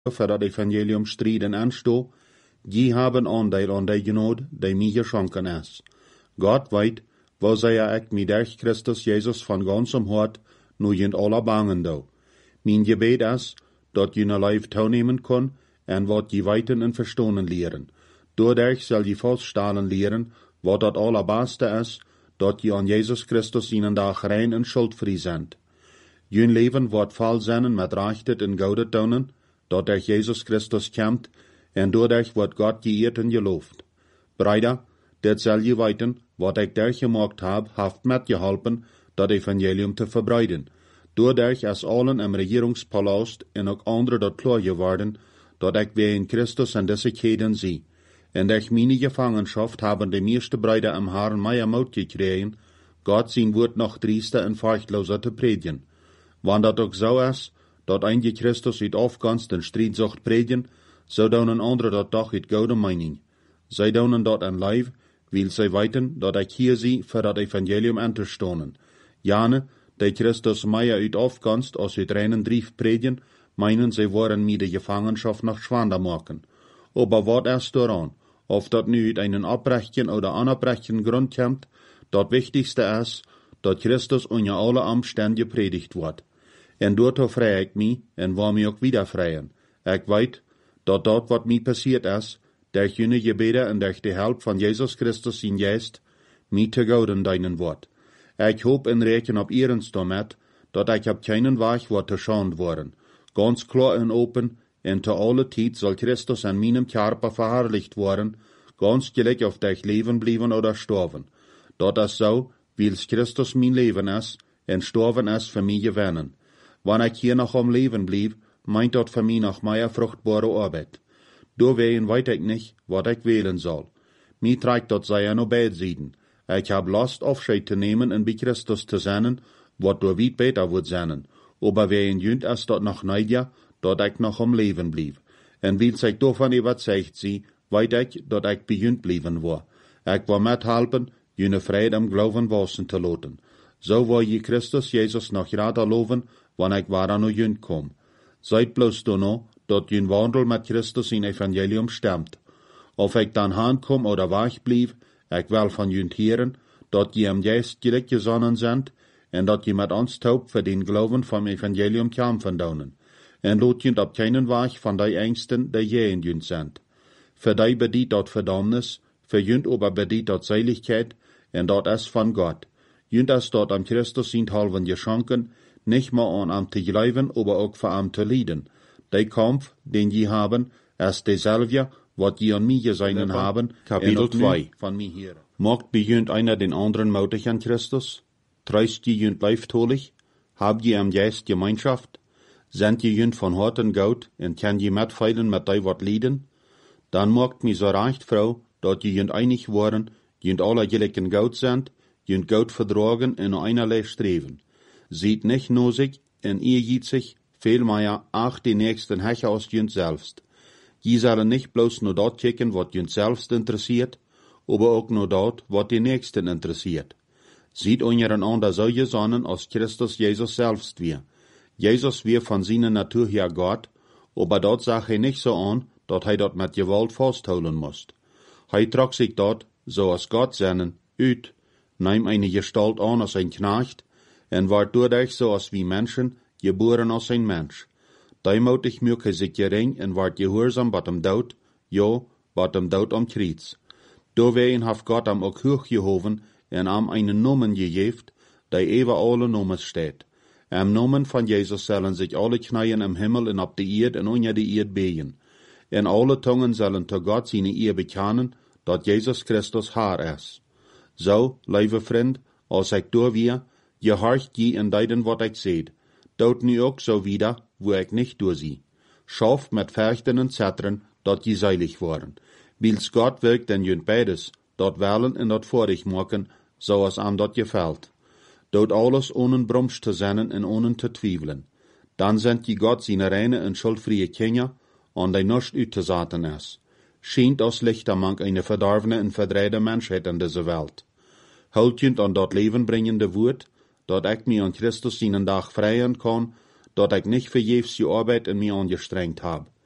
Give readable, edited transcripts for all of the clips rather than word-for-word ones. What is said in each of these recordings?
voor dat evangelium strijden aansto, die hebben aandeel aan die genade die mij geschonken is. God weet, wo zij ik mij durch Christus Jezus van ganzem hart nu in alle bangen doe. Mijn gebed is, dat je een leven toenemen kan en wat je weten en verstonen leren. Doordat zal je vaststellen leren, wat dat allerbeste is, dat je aan Jezus Christus in een dag rein en schuldvrij bent. Je leven wordt vol zijn met rechtet en gouden tonen, dat durch Jezus Christus komt, en doordat wordt God geëerd en geloofd. Brüder, dit zal je weten, wat ik durchgemaakt heb, heeft met geholpen, dat evangelium te verbreiden. Doordat is allen im Regierungspalast en ook anderen dat klar geworden, dat ik weer in Christus en deze Keden zie. En durch meine Gefangenschaft haben de meeste Brüder im Herrn mij Mut gekregen, Gott zijn woord nog driester en furchtloser te predigen. Wann dat ook zo is, dat eindige Christus uit afganst en strijd zocht predigen, zo doen een andere dat toch uit goede mening. Zij doen dat en lijf, wil zij weten dat ik hier zie voor dat evangelium aan te stonen. Jane, die Christus mij uit afganst als uit reinen drief predigen, meinen zij worden mij de Gefangenschaft nog schwander maken. Aber wat is daran? Of dat nu uit einen abbrechen oder abbrechen Grund kommt, dat wichtigste is, dat Christus onder alle Umstände gepredigt wordt. En daartoe vrij ik mij, en wil mij ook wieder vrijen. Ik weet, dat dat wat mij passiert is, durch jene gebeden en durch de help van Jezus Christus in Geest, mij te gouden dienen wordt. Ik hoop en reken op ihrens damit, dat ik op keinen Weg wordt te schand worden. Ganz klar en open, en te alle tijd zal Christus an meinem Körper verherrlicht worden, ganz gelijk of ich leven blijven oder sterven. Dat is zo, wils Christus mijn leven is, en sterven is voor mij gewinnen. Wanneer ik hier nog om leven blijf, meint dat voor mij nog meer vruchtbare arbeid. Doorwegen weet ik niet, wat ik wählen zal. Mij trekt dat zij aan beide zijden. Ik heb last afscheid te nemen en bij Christus te zijn, wat door weit beter wordt zijn. Aber wegen junt is dat nog niet, dat ik nog om leven blijf. En wils ik daarvan überzeugt zie, weet ik dat ik bij junt blijven wil. Ik wil methelpen, jene vrede am geloven wassen te laten. Zo wil je Christus Jezus nog graag loven, wanneer ik waar aan junt kom. Zijt bloos nou, dat jun wandel met Christus in evangelium stemt. Of ik dan aankom oder weg blijf, ik wil van junt heren, dat je am Geest gelijk gezonnen zijn, en dat je met ons taub voor den geloven van evangelium kämpfen daunen. En laat junt op keinen Weg van die Ängsten, die je in junt zijn. Voor die bedient dat verdammnis, voor junt aber bedient dat Seiligkeit, en dat is van God. Junt is dat am Christus sind halven geschenken, nicht mehr an am te geloven, aber auch für am te lieden. Der Kampf, den je haben, ist derselbe, wat je an mir geseinen haben, Kapitel 2. von mir hier. Macht bei junt einer den anderen mutig an Christus? Treust je junt leiftolig? Habt je am Geist Gemeinschaft? Sind je junt von Horten gut, en kann je mitfeilen mit die wat lieden? Dann macht mi so recht, Frau, dat je junt einig worden, junt alle gelijken gut sind, junt gut verdragen en einerlei streven. Sieht nicht nur sich, en ihr jiet sich, vielmehr auch die nächsten Hecher aus junt selbst. Je sollen nicht bloß nur dort kicken, wat junt selbst interessiert, aber auch nur dort, wat die Nächsten interessiert. Sieht untereinander so gesonnen, als Christus Jesus selbst wir. Jesus wir von seiner Natur her Gott, aber dort sag er nicht so an, dat hij dat met Gewalt vasthouden moest. Hij trok sich dort, so als Gott seinen, uit, nahm eine Gestalt an als ein Knecht, en ward doordat so als wie Menschen, geboren als ein Mensch. Deimotig mög hij sich gering en ward gehorsam bat hem dood, ja, bat hem dood am Kreuz. Doorwegen heeft Gott am ook hooggehoven en am einen Namen gegeven, die über alle Namen steht. Am Namen von Jesus sollen sich alle Knieën im Himmel en op de Erde en onder de Erde begen. En alle Tungen sollen zu Gott seine Ehe bekennen, dat Jesus Christus Herr is. So, lieve vriend, als ik door weer, je hart je in deiden wat ik zeid. Dood nu ook so wieder, wo ik nicht durchsie. Schaff mit Färchten und Zettern, dat je seilig worden. Wils Gott wirkt en junt beides, dat wellen en dat vorig maken, so als am dat gefällt. Dood alles ohne Brumsch te zennen en ohne te twijfelen. Dan sind je Gott seine reine en schuldvrije Kinder, an die nicht uitgezaten is. Schijnt als lichtermank eine verdarvene en verdreide Menschheit in deze Welt. Hult junt an dat levenbringende Woord, dat ik mij an Christus seinen Dag vrijen kan, dat ik nicht vergeefs die Arbeit in mij angestrengt heb.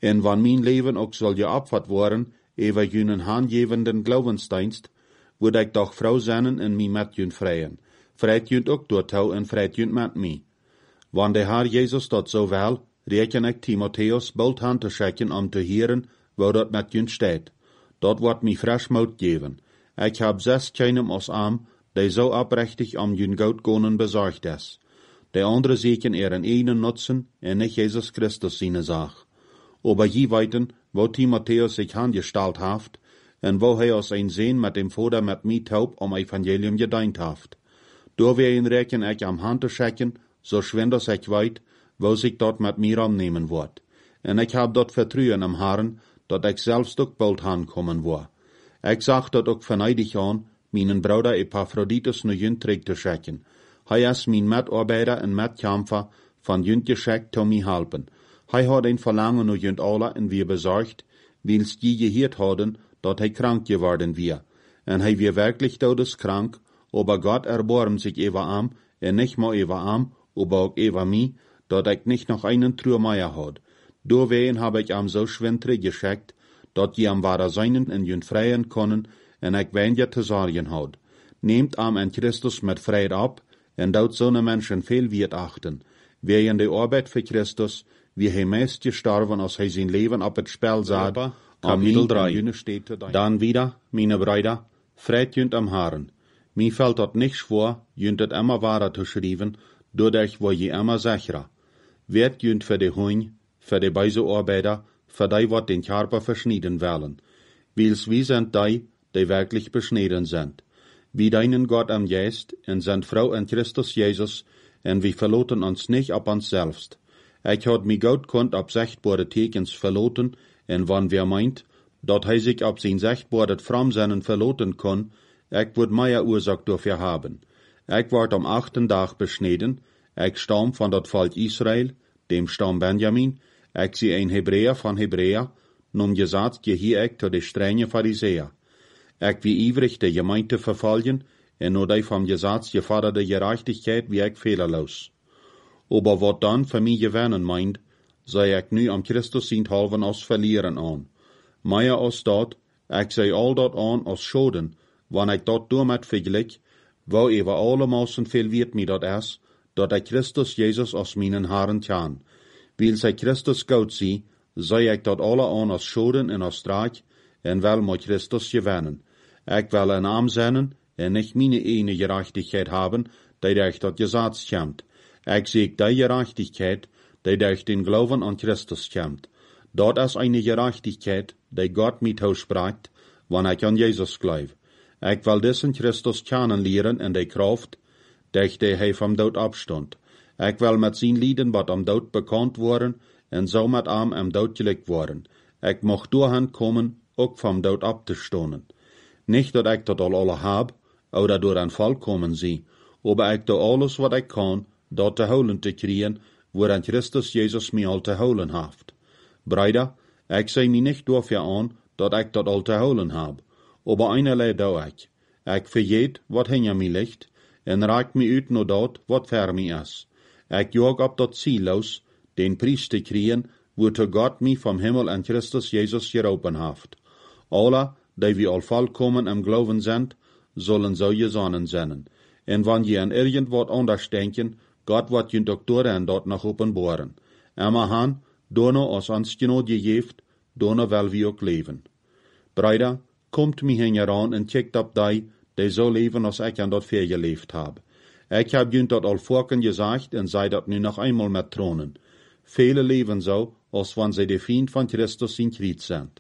En wann mijn leven ook zal geopfert worden, over junen handgevenden Glaubensdienst, würde ik doch vrouw zijn en mij met jun vrijen. Vrijt junt ook door touw en vrijt junt met mij. Wann de Herr Jezus dat zo wel, reken ik Timotheus bald hand te schikken om te heren, wo dat met junt steht. Dat wordt mij fresh moed geven. Ik heb 6 kinderen als arm, die zo oprechtig om jun goudgonen bezorgd is. De andere zieken een eigen nutzen en niet Jezus Christus zijn zaak. Aber je weten, wo Timotheus sich angestalt haft, en wo hij als een zeen met dem Vader met mij taub om evangelium gedient haft. Door weer reken ik am hand te schikken, so schwind als ik weet, wo sich dat met mij omnemen wordt. En ik heb dat vertrouwen am Herren, dat ik zelfs ook bald aankomen word. Ik zag dat ook venijdig aan, mijn broeder Epaphroditus naar junt terug te schikken. Hij is mijn medarbeider en medkämpfer van junt geschickt te mij helpen. Hij had een verlangen naar junt alle en wir bezorgd, wils die gehoord hadden, dat hij krank geworden weer. En hij weer wirklich todeskrank, aber Gott erbarmt sich über am, en nicht mal über am, aber auch über mich, dat ik nicht noch einen Trümmeier had. Doorwegen habe ich am so schwindrig geschickt, dat je am wahrer seinen en junt freien können, en ik weniger te zorgen had. Nehmt am en Christus met vrijheid ab, en dout zo'n mensen veel wiert achten. Wer in de arbeid voor Christus, wie hij meest gestorven als hij zijn leven op het spel zat, Kapitel 3. Dan wieder, meine Brüder, vreit junt am Herren. Mir fällt dat nicht schwer, junt het immer wahrer zu schreiben, doordat wo je immer sicherer. Werd junt für de Hoin, für de Beisearbeiter, für die wat den Körper verschnieden werden. Wils wie sind die wirklich beschnitten sind. Wie deinen Gott am Geist, en sind Frau in Christus Jesus, en wir verloten uns nicht ab uns selbst. Ich had mi Gott konnt ab sichtbare Tekens verloten, en wann wer meint, dat hij sich ab sein sichtbaret Framsennen verloten kon, ich würd mehr Ursache dafür haben. Ich ward am 8. Tag beschneden, ich stamm von dat Volk Israel, dem Stamm Benjamin, ich sie ein Hebräer von Hebräer, nun gesagt, gehir ich zu de strenge Pharisäer. Ich wie ivrig de Gemeinde verfolgen, en nur die vom Gesetz geforderte Gerechtigkeit wie ich fehlerlos. Aber wat dann für mich gewinnen meint, sei ich nu am Christus sind halven als verlieren an. Mehr als dat, ich sei all dat an als Schoden, wann ich dat damit vergleich, wo über alle Maßen viel wird mir dat is, dat ich Christus Jesus als meinen Herren kann. Weil sei Christus Gott sei, sei ich dat alle an als Schoden en als Strach, en wel mit Christus gewinnen. Ich will een arm zijn, en nicht meine eine Gerechtigkeit haben, die durch dat Gesetz kommt. Ich sehe die Gerechtigkeit, die durch den Glauben an Christus kommt. Dort ist eine Gerechtigkeit, die Gott mit ausspricht, wann ich an Jesus glaube. Ich will diesen Christus kennenlernen in der Kraft, durch die er vom Tod abstund. Ich will mit seinen Lieden wat am Tod bekannt worden, en so mit ihm am Tod gelegt worden. Ich mag durchhin kommen, auch vom Tod abzustonen. Nicht, dass ich das alle hab, oder durch ein vollkommen sie, aber ich do alles, wat ich kann, dort te holen te kriegen, woran Christus Jesus mir al te holen haft. Brüder, ich sei mir nicht dafür an, dat ich dat al te holen hab, aber einerlei do ich. Ich vergeet, wat hinter mir liegt, en raak mir uit nur dat, wat ver mir is. Ich jag ab dat Ziel los, den Preis te kriegen, wozu Gott mich vom Himmel an Christus Jesus geroepen haft. Alle, die wir all vollkommen im Glauben sind, sollen so gesonnen sein. En wann je an irgendwas anders denken, Gott wird je Doktoren dort noch openbaren. Emma han, dono als ons genot gegeeft, dono wel wir ook leven. Brüder, kommt mich heran en checkt ab die so leven als ich an dort viel gelebt hab. Ich hab jünt dort al vorken gesagt en sei dat nu noch einmal met tronen. Viele leben so, als wann sie de Feind von Christus in Krieg sind.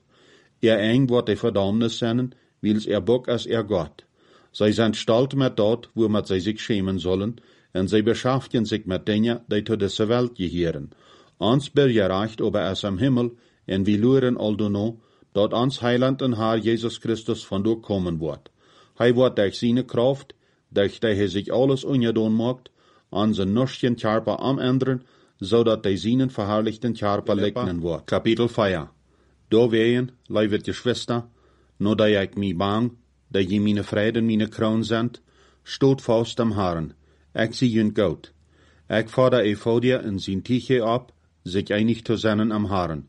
Eng wordt de Verdammnis zijn, wils bock als Gott. Zij zijn stolz met dat, womit zij zich schämen sollen, en zij beschäftigen sich met dingen, die zu dieser Welt gehören. Ons bereicht aber es am Himmel, en wir luren aldono, dat ons Heiland en Herr Jesus Christus von dort kommen wird. Hij wordt durch seine Kraft, durch die hij sich alles ungedaan macht, an zijn nüchtern Körper ändern, zodat hij seinen verherrlichten Körper legnen wird. Kapitel 4. Doorwegen, lieve Geschwister, nur da ich mich bang, da je meine Freude und meine Kroon sind, stoot vast am Herren. Ich zie jünt Gott. Ich fordere Ephodia in sein Tieche ab, sich einig zu sein am Herren.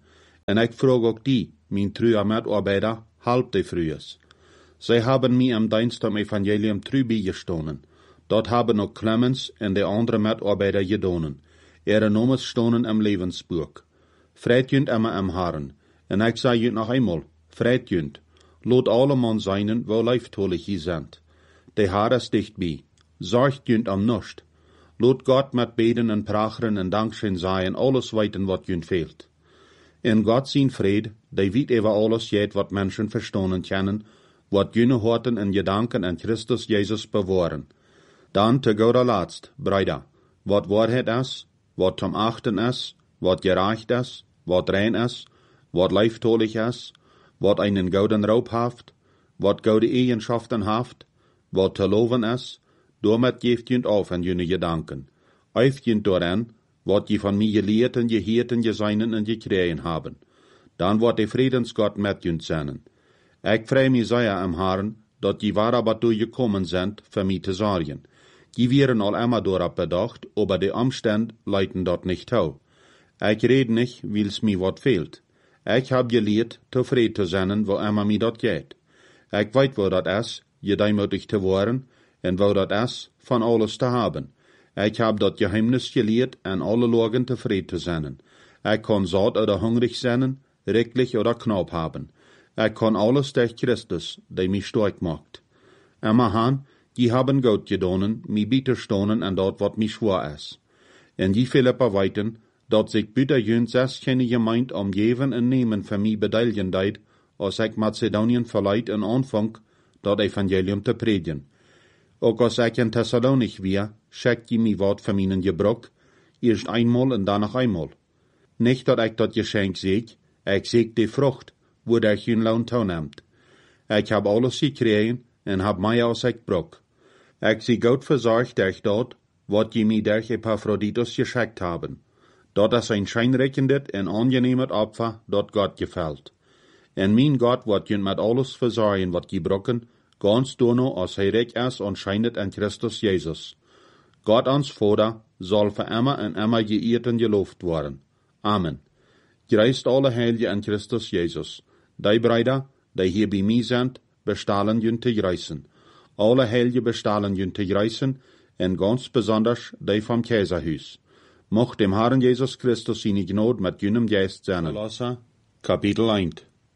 En ik vroeg ook die, mijn trouwe medarbeider, halb de frues. Zij hebben mij am dienst am evangelium trouw bijgestonen. Dat hebben ook Clemens en de andere medarbeider gedonen. Ihre Namen stonen im levensboek. Vreit junt immer am Herren. En ik zei junt nog eenmaal, vreit junt. Lot alle man zijnen, wo leiftolig je zijn. De Haar is dichtbij. Zorgt junt am nust. Lot God met beden en pracheren en dankschen zijn alles weten wat junt fehlt. In God zijn vrede, die weet over alles jet wat mensen verstonen kennen, wat junne horten en gedanken en Christus Jezus bewahren. Dan te goder laatst, bruider, wat waarheid is, wat zum achten is, wat gerecht is, wat rein is, wat leiftolig is, wat einen gouden Raub haft, wat goude Eigenschaften haft, wat te loven is, damit geeft junt auf en junne gedanken. Auf junt dooraan, wat je van mij geleerd en geheerd en gezeinen en gekregen haben. Dan wordt de Friedensgott met junt zijn. Ik vrij mij zeer am Herren, dat je waar aber gekommen sind, voor mij te zorgen. Die wären al immer dorop bedacht, aber die Umstände leiten dort nicht tau. Ich red nicht, weil's mir wat fehlt. Ich hab geleerd, tevreden te zijn, wo immer mir dat geht. Ich weet wo dat is, gedeimutig te worden, en wo dat is, van alles te haben. Ich hab dat Geheimnis geleerd, en alle Lagen tevreden te zijn. Ich kann satt oder hungrig sein, recklich oder knapp haben. Ich kann alles durch Christus, der mich stark macht. Immer han, die haben Gott gedonen, mi bitter stonen en dat wat mi schwer is. En die Philippa weiten, dat sich bitter jüns es keine Gemeinde umgeven en nemen für mi bedeilgen deid, als ich Mazedonien verleiht en Anfang, dat Evangelium te predigen. Ook als ich in Thessalonich wir, schickt die mi wat für minen Gebrock, erst einmal en danach einmal. Nicht, dat ich dat Geschenk ich seeg die Frucht, wo der jün Lohn toonneemt. Ich hab alles gekregen en hab mij als ich brock. Ich sie gut versorgt durch dort, wat je mi durch Epaphroditus geschickt haben. Dat is ein scheinrechendet en angenehmet Opfer, dat Gott gefällt. En mein Gott wat je met alles versorgen wat je brocken, ganz dono als hij reich is und scheinet in Christus Jesus. Gott ons Vater soll für immer en immer geehrt en geloofd worden. Amen. Gereist alle Heilige in Christus Jesus. Die Brüder, die hier bij mij zijn, bestalen jun te greißen. Alle Heilige bestalen jun te greißen, en ganz besonders die vom Kaiserhuis. Mocht dem Herrn Jesus Christus seine Gnade mit junem Geist sein. Kolosser, Kapitel 1.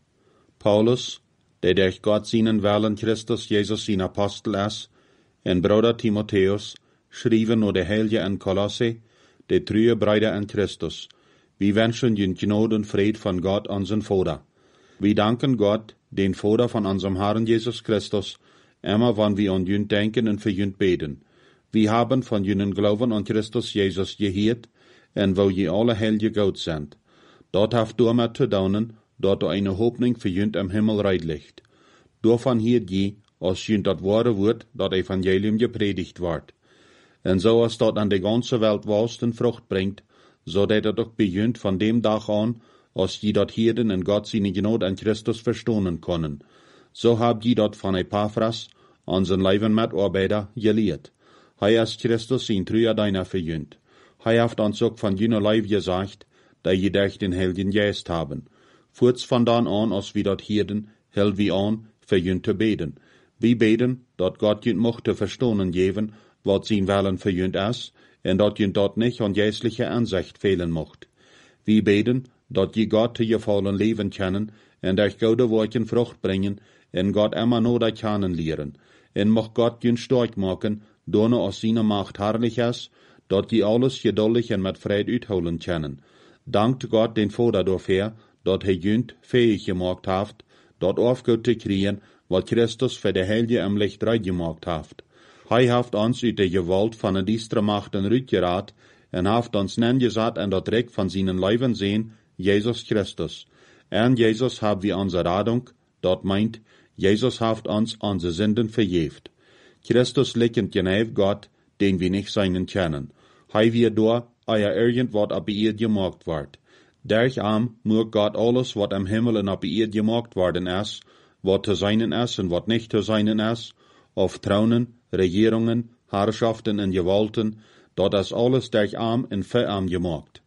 Paulus, der durch Gott seinen Willen Christus Jesus sein Apostel ist, en Bruder Timotheus, schrieben nur der Heilige in Kolosse, der treue Brüder in Christus. Wir wünschen jün Gnade und Fried von Gott, unseren Vater. Wir danken Gott, den Vater von unserem Herrn Jesus Christus, immer wann wir an jün denken und für jün beten. Wir haben von jünen Glauben an Christus Jesus gehört, en wo je alle Heilige Gott sind. Dort haft du mit zu daunen, dort eine Hoffnung für jünt am Himmel reit liegt. Davon hier je, als jünt dat wahre Wort, dat Evangelium gepredigt wird. En so als dort an de ganze Welt Wohlstand Frucht bringt, so dat het ook begint von dem Tag an, als je dat Hirden en Gott seine Gnade an Christus verstonen können. So habt je dat von Epaphras, unseren Leiben Mitarbeiter, geleerd. Hij is Christus zijn treue Diener verjünt. Hij heeft ons ook van jene Leib gesagt, dat je durch den Heiligen Geist haben. Voorts van dan an, als wir dat Hirden, held wie an, verjünt te beten. Wir beten, dat Gott jünt mochte verstonen geven, wat zijn Willen verjünt is, en dat jünt dat nicht an geistliche Ansicht fehlen mocht. Wir beten, dat je Gott te gefallen leven kennen, en durch gute Worten Frucht bringen, en Gott immer nur dat kennen lehren. En mocht Gott jünt stark machen, doorne aus seiner Macht herrlich ist, dat die alles geduldig en met Fried uitholen können. Dankt Gott den Vater dafür, dat hij jünt fähig gemacht haft, dat aufgut te kriegen, wat Christus für de Heilige im Licht reit gemacht haft. Hij haft ons uit de gewalt van de diestre Machten uitgeraad, en haft ons nengesat en dat Recht van seinen Leiben sehen, Jesus Christus. En Jesus hab wir onze Radung, dat meint, Jesus haft ons onze Sünden vergeeft. Christus liegt genäf Gott, den wir nicht seinen kennen. Hij wir door, euer irgendwat op ihr gemacht wordt. Durch am moet Gott alles, wat am Himmel en op ihr gemacht worden is, wat te seinen is en wat nicht te seinen is, auf Thronen, Regierungen, Herrschaften en Gewalten, dat is alles durch am en für am gemacht.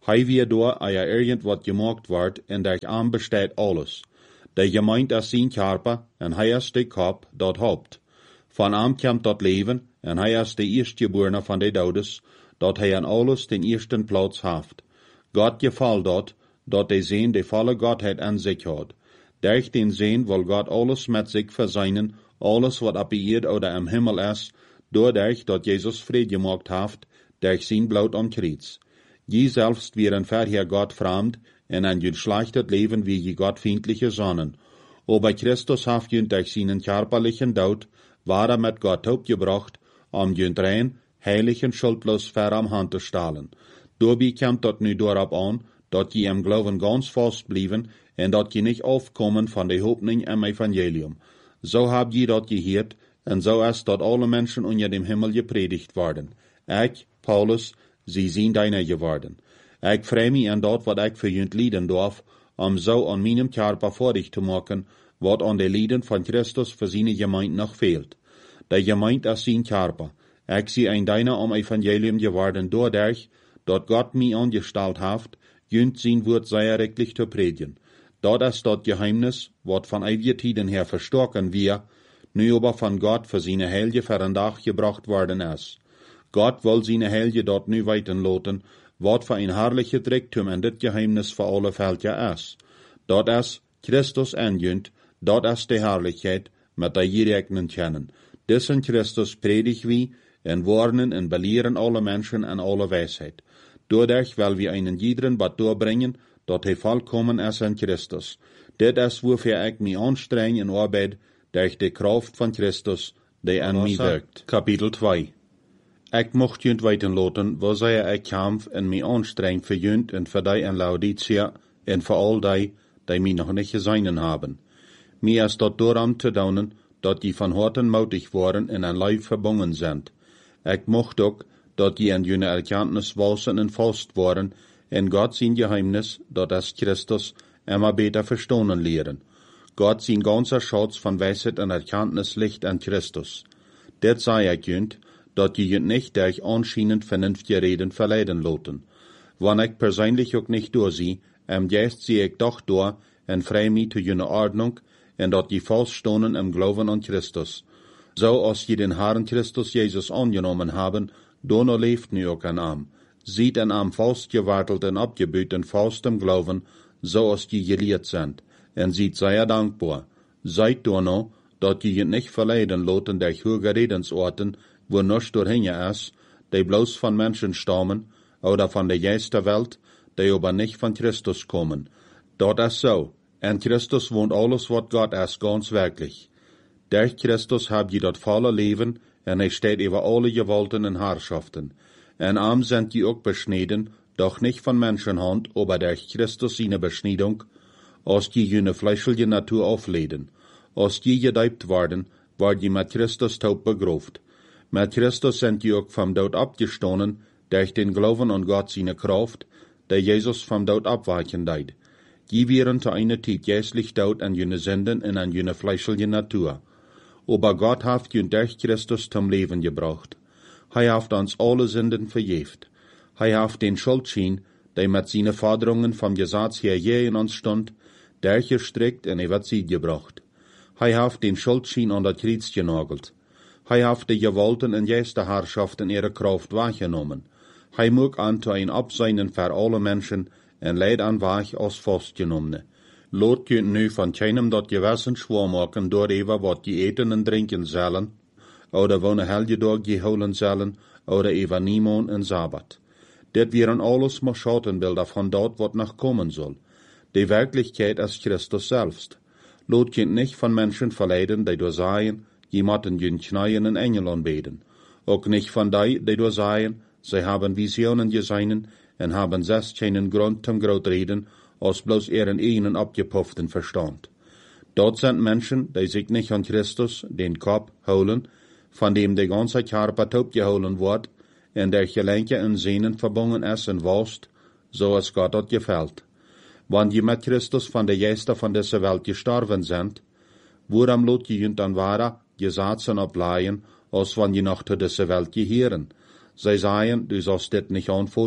Hij wie door ja irgend gemaakt wordt en der Arm besteht alles. De gemeint als zijn Körper en hij is de Kopf dat Haupt. Van Arm komt dat leven en hij is de eerstgeborene van de Dodes, dat hij aan alles den eersten plaats heeft. God gefällt dat de Zeen de volle Godheid aan zich had. Durch den Zeen wil God alles met zich verseinen, alles wat op de aarde oder im Himmel is, doordat dat Jezus vrede gemaakt heeft, durch zijn bloed am Kreuz. Je selbst wären vorher Gott fremd en an jün schlechtet Leben wie je gottfeindliche Sonnen. Aber Christus haft jün durch seinen körperlichen Tod war mit Gott aufgebracht, jün rein, heilig und schuldlos ver am Hand zu stellen. Dabei kommt dat nu dorop an, dat je im Glauben ganz fast blieben en dat je nicht aufkommen von der Hoffnung im Evangelium. So habt je dat gehört, en so ist dat alle Menschen unter dem Himmel gepredigt worden. Ich, Paulus, sie sind deine geworden. Ich freue mich an dat wat ich für jünt lieden darf, so an meinem Körper vordig zu machen, wat an de Lieden von Christus für seine Gemeinde noch fehlt. Der Gemeinde ist sein Körper. Ich sie ein deiner am Evangelium geworden dadurch, dat Gott mich angestellt haft, jünt sein Wort sehr rechtlich zu predigen. Dat ist dat Geheimnis, wat von ewiger Tiden her verstocken wir, nu aber von Gott für seine Heilige für ein Dach gebracht worden ist. Gott will seine Heilige dort nu weiten loten, wat für ein herrlicher Reichtum in dit Geheimnis für alle Völker ist. Dat ist Christus anjünt, dat ist die Herrlichkeit, mit der je rechnen können. Diesen Christus predigt wie, en warnen en belehren alle Menschen an alle Weisheit. Dadurch will wir einen jeden Bad doorbringen, dat hij vollkommen ist in Christus. Dit ist, wofür ich mich anstrenge in Arbeit, durch die Kraft von Christus, die an mich wirkt. Kapitel 2. Ich mocht jünt weiten loten, wo sei ich kämpf en mich anstreng für jünt en für die in Laodicea en für all die mich noch nicht gesehen haben. Mir ist dort daran zu daunen, dat die von Horten mutig waren en ein Leib verbunden sind. Ich mocht auch, dat die in jüne Erkenntnis walsen en fast waren, en Gott sein Geheimnis, dat es Christus, immer besser verstehen lehren. Gott sein ganzer Schatz von Weisheit und Erkenntnis liegt an Christus. Det sei ich jünt, dat die jünt nicht durch anscheinend vernünftige Reden verleiden loten. Wann ich persönlich auch nicht durchsehe, Geist sehe ich doch durch en frei mich zu jüne Ordnung, en dat die feststonen im Glauben an Christus. So als je den Herrn Christus Jesus angenommen haben, dono lebt nu auch an am. Sieht an am festgewartelt en abgebüten fast im Glauben, so als die gelehrt sind, en sieht sehr dankbar. Seid dono, dat die nicht verleiden loten durch hohe Redensorten, wo nichts durchhänge ist, die bloß von Menschen stammen, oder von der Geist der Welt, die aber nicht von Christus kommen. Dort ist so. In Christus wohnt alles, was Gott ist, ganz wirklich. Durch Christus habt ihr das volle Leben, en er steht über alle Gewalten und Herrschaften. En arm sind die auch beschnitten, doch nicht von Menschenhand, aber durch Christus seine Beschneidung, als die jene fleischliche Natur aufleden. Als die gedeibt worden, war die mit Christus taub begraft. Mit Christus sind die auch vom Tod abgestoßen, durch den Glauben an Gott seine Kraft, der Jesus vom Tod abweichen deit. Die wären zu einer Zeit geistlich tot an jene Sünden und an jene fleischliche Natur. Aber Gott hat jün durch Christus zum Leben gebracht. Er hat uns alle Sünden vergeft. Er hat den Schuldschein, der mit seinen Forderungen vom Gesetz her je in uns stund, durchgestrickt und über sie gebracht. Er hat den Schuldschein an der Kreuz genagelt. Er hat die Gewalten und Geisterherrschaften ihre Kraft wahrgenommen. Er mag an zu ein Abseinen für alle Menschen en leid aan weg als vastgenommene. Lot kunt nu van keinem dat gewissen schwaar maken door even wat die eten en drinken zullen, oder wo een helge dag gehouden zullen, oder even niemand en Sabbat. Dit wären alles maar Schattenbilder van dat wat noch kommen soll. Die Wirklichkeit ist Christus selbst. Lot kunt nicht von Menschen verleiden, die door sagen, je matten jün Kneien en Engel anbeten. Auch nicht von die door sagen, sie haben Visionen gesehen, en haben selbst keinen Grund zum Grotreden, als bloß ihren eigenen abgepufften Verstand. Dort sind Menschen, die sich nicht an Christus, den Kopf, holen, von dem der ganze Körper taub geholen wird, en der Gelenke und Sehnen verbunden ist und wächst, so als Gott dort gefällt. Wenn die mit Christus von der Geister von dieser Welt gestorben sind, woran lot die dann waren, Gesetze ableihen, als wenn die noch zu dieser Welt gehören. Sie sagen, du sollst dit nicht anfoten,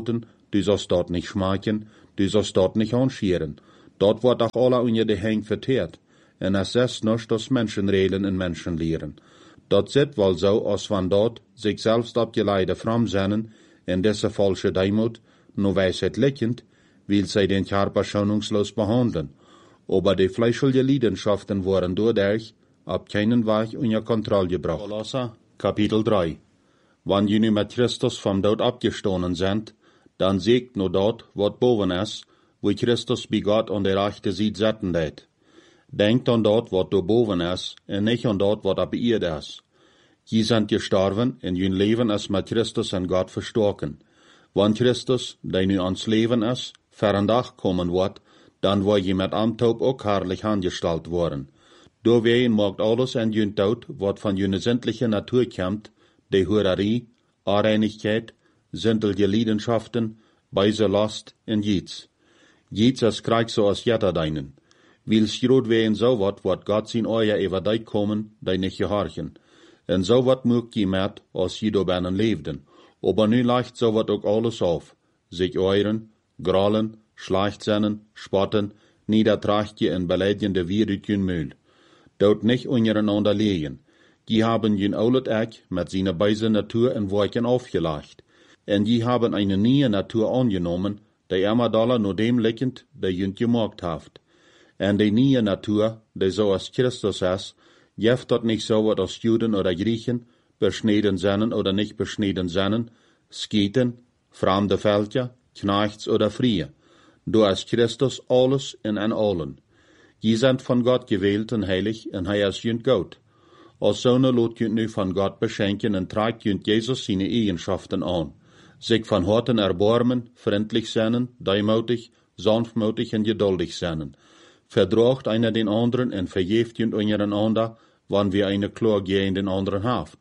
du sollst dort nicht schmaken, du sollst dort nicht anscheren. Dort wordt auch alle unter de heng verteerd. En es ist nicht das Menschenreden in Menschen lehren. Dat zit wel zo als van dort sich selbst abgeleide framzennen in diese falsche Deimut, nur Weisheit leckend, will sie den Körper schonungslos behandeln. Aber die fleischliche Leidenschaften worden dadurch ab keinen Weg unter Kontrolle gebracht. Kolosser, Kapitel 3. Wann je nu mit Christus vom Tod abgestoßen sind, dann siegt nur dort, wat boven ist, wo Christus bei Gott an der rechte Seite setzen lädt. Denkt an dort, wat da boven ist, und nicht an dort, wat ab ihr ist. Je sind gestorben, und je Leben ist mit Christus und Gott verstorken. Wann Christus, der nu ans Leben ist, verandach kommen wird, dann war je mit Amtaub auch herrlich angestellt worden. Doorwegen macht alles en jün Tod, wat von jüne sämtliche Natur kommt, die Hurerie, Areinigkeit, sämtliche Leidenschaften, beise Last und Jids. Jids ist Krieg so als jeder deinen. Wils grot wehen so wat Gott sin euer über dich kommen, die nicht gehorchen. En so wat mögt je met, als je doorbinnen leefden. Aber nu leicht so wat auch alles auf. Sich euren, grollen, schleichtsennen, spotten, niedertrachtje en beleidigende Wirrütjen mühl. Dort nicht untereinander legen. Die haben jün oulet Eck mit seiner beise Natur en Worken aufgelacht. En die haben eine neue Natur angenommen, die immer daller nur dem liegend, der jün gemacht haft. En die neue Natur, die so als Christus ist, jeft dort nicht so wat als Juden oder Griechen, beschneden sennen oder nicht beschneden sennen, Sketen, fremde Völker, Knechts oder Frie. Du als Christus alles in en allen. Je sind von Gott gewählt und heilig, und hij is jünt Gott. Als Söhne lot jünt nu von Gott beschenken und tragt jünt Jesus seine Eigenschaften an. Sich von Horten erbarmen, freundlich sein, deumutig, sanftmutig und geduldig sein. Verdraagt einer den anderen und vergeeft jünt untereinander, wann wir eine Klage gegen den anderen haft.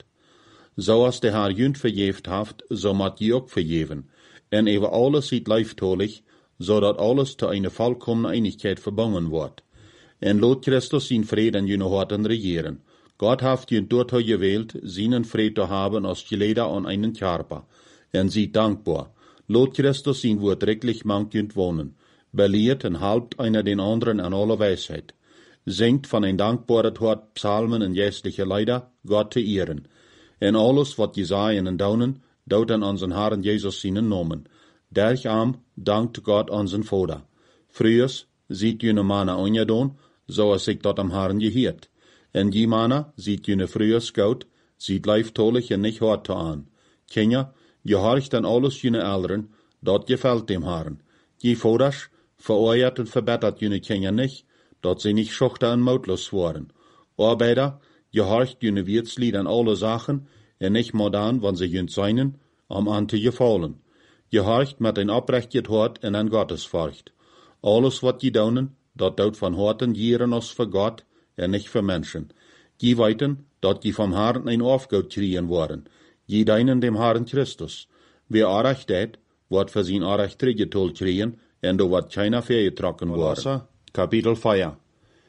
So als der Herr jünt vergeeft haft, so mat je auch vergeven. En über alles sieht leiftolig, so dat alles zu einer vollkommenen Einigkeit verbunden wird. En lot Christus sin Frieden in jene Horten regieren. Gott haft jünt dort gewählt, seinen Frieden zu haben als Geleder an einen Körper. En sie dankbar. Lot Christus sin Wort rechtlich mangt jünt wohnen. Belehrt und halbt einer den anderen an aller Weisheit. Singt von ein dankbarer Hort Psalmen und jästliche Leider, Gott zu ehren. En alles, wat Jesaien und daunen, daut an unseren Herrn Jesus seinen Namen. Derch arm dankt Gott unseren Vater. Frühers sieht jene Mana ongedaan, so als sich dort am Herrn gehiert. En die Mana sieht jene frühers Gaut, sieht leiftolig und nicht hart an. Kinder, gehorcht an alles jene Älteren, dort gefällt dem Herrn. Je Vaters vereuert und verbessert jene Kinder nicht, dort sie nicht schuchter und mautlos waren. Arbeiter, gehorcht jene Wirtslied an alle Sachen, und nicht modern, wann sie jünt seinen, am Ante gefallen. Gehorcht mit ein abrechtet Hort und ein Gottesfurcht. Alles, wat je daunen, dat dout van Horten jieren als für Gott, en nicht für Menschen. Je weiten, dat je vom Herrn ein Aufgaut kriegen worden. Je deinen dem Herrn Christus. Wer Arecht dat, wird für sein Arecht zurückgetollt kriegen, en do wird keiner vergetrocken worden. Kapitel 4.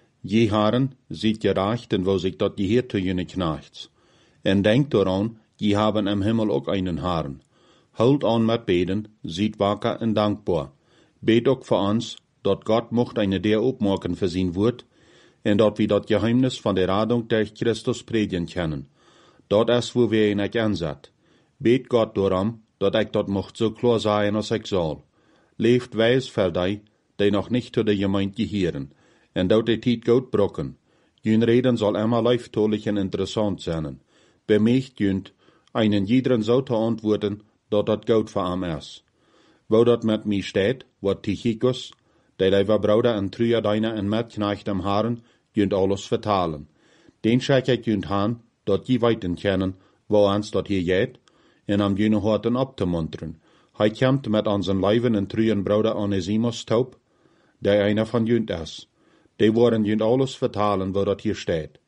Je Herren, sieht gerecht, en wo sich dat gehört zu jene Knechts. En denkt daran, je haben im Himmel auch einen Herrn. Holt an mit Beten, sieht wacker und dankbar. Bet auch für uns, dort Gott mocht eine der opmaken für sein Wort, en dort wir dat Geheimnis von der Radung durch Christus predigen können. Dort ist, wo wir ihn nicht ansat. Bet Gott darum, dort ich dort mocht so klar sein, als ich soll. Leeft weis für die noch nicht zu der Gemeinde gehören, en dort die Tiet gut brocken. Jün Reden soll immer leiftolig und interessant sein. Bemächt jünt, einen jederen so zu antworten, dort dat gut für am ist. Wo dat met mij steht, wat Tychicus, der leiver Bruder en Trüer deiner en Metknecht am Haaren, jünt alles vertalen. Den schek ik jünt han, dat je weiten kennen, wo ans dat hier geht, en am jüne Horten abzumuntern. Hij kämmt met unseren Leiven en Trüen Bruder Onesimus taub, der einer von jünt is. Die worden jünt alles vertalen, wo dat hier steht.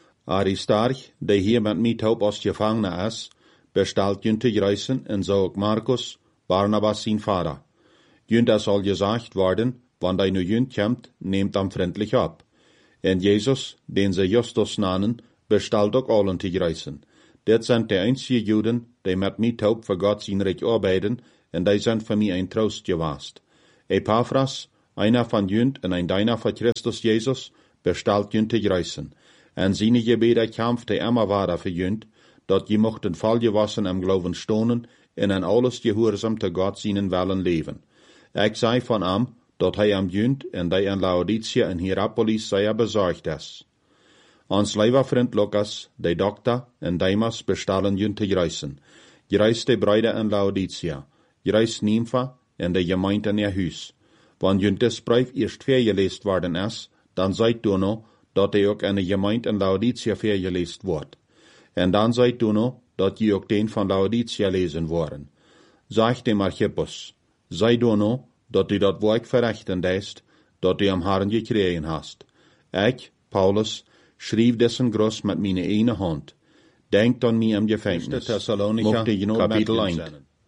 Aristarch, der hier met mij taub als Gefangene is, bestalt jünt te reisen en so ook Markus, Barnabas sein Vater. Jünt es soll gesagt worden, wann dei nu jünt kämmt, nehmt am freundlich ab. En Jesus, den sie Justus nannen, bestalt auch allen zu reisen. Det sind die einzigen Juden, die mit mir taub für Gott sein Recht arbeiten, en die zijn voor mij een troost geweest. Epaphras, einer van junt en een deiner van Christus Jezus, bestelt junt te greizen. En zijn gebeden kämpfte immer weiter für junt, dat je mochten valgewassen am Glauben stonen en an alles gehorsam te God seinen Willen leven. Ik zei van hem, dat hij am junt en die aan Laodicea en Hierapolis zeer bezorgd is. Ons lieber vriend Lukas, de dokter en Demas bestellen junt te greizen. Greis de bruide in Laodicea, greis Nympha en de gemeente in ihr huis. Wanneer junt des brief eerst vergeleest worden is, dan zijt u nog dat hij ook in de gemeente in Laodicea vergeleest wordt. En dan zijt u nog dat je ook den van Laodicea lezen worden. Zeg dem Archippus, zei du nog dat u dat werk verrichten deest, dat u am Herrn gekregen hast. Ik, Paulus, schreef dessen gros met mijn ene hand. Denkt aan mij im Gefängnis. Thessalonica, Kapitel 1.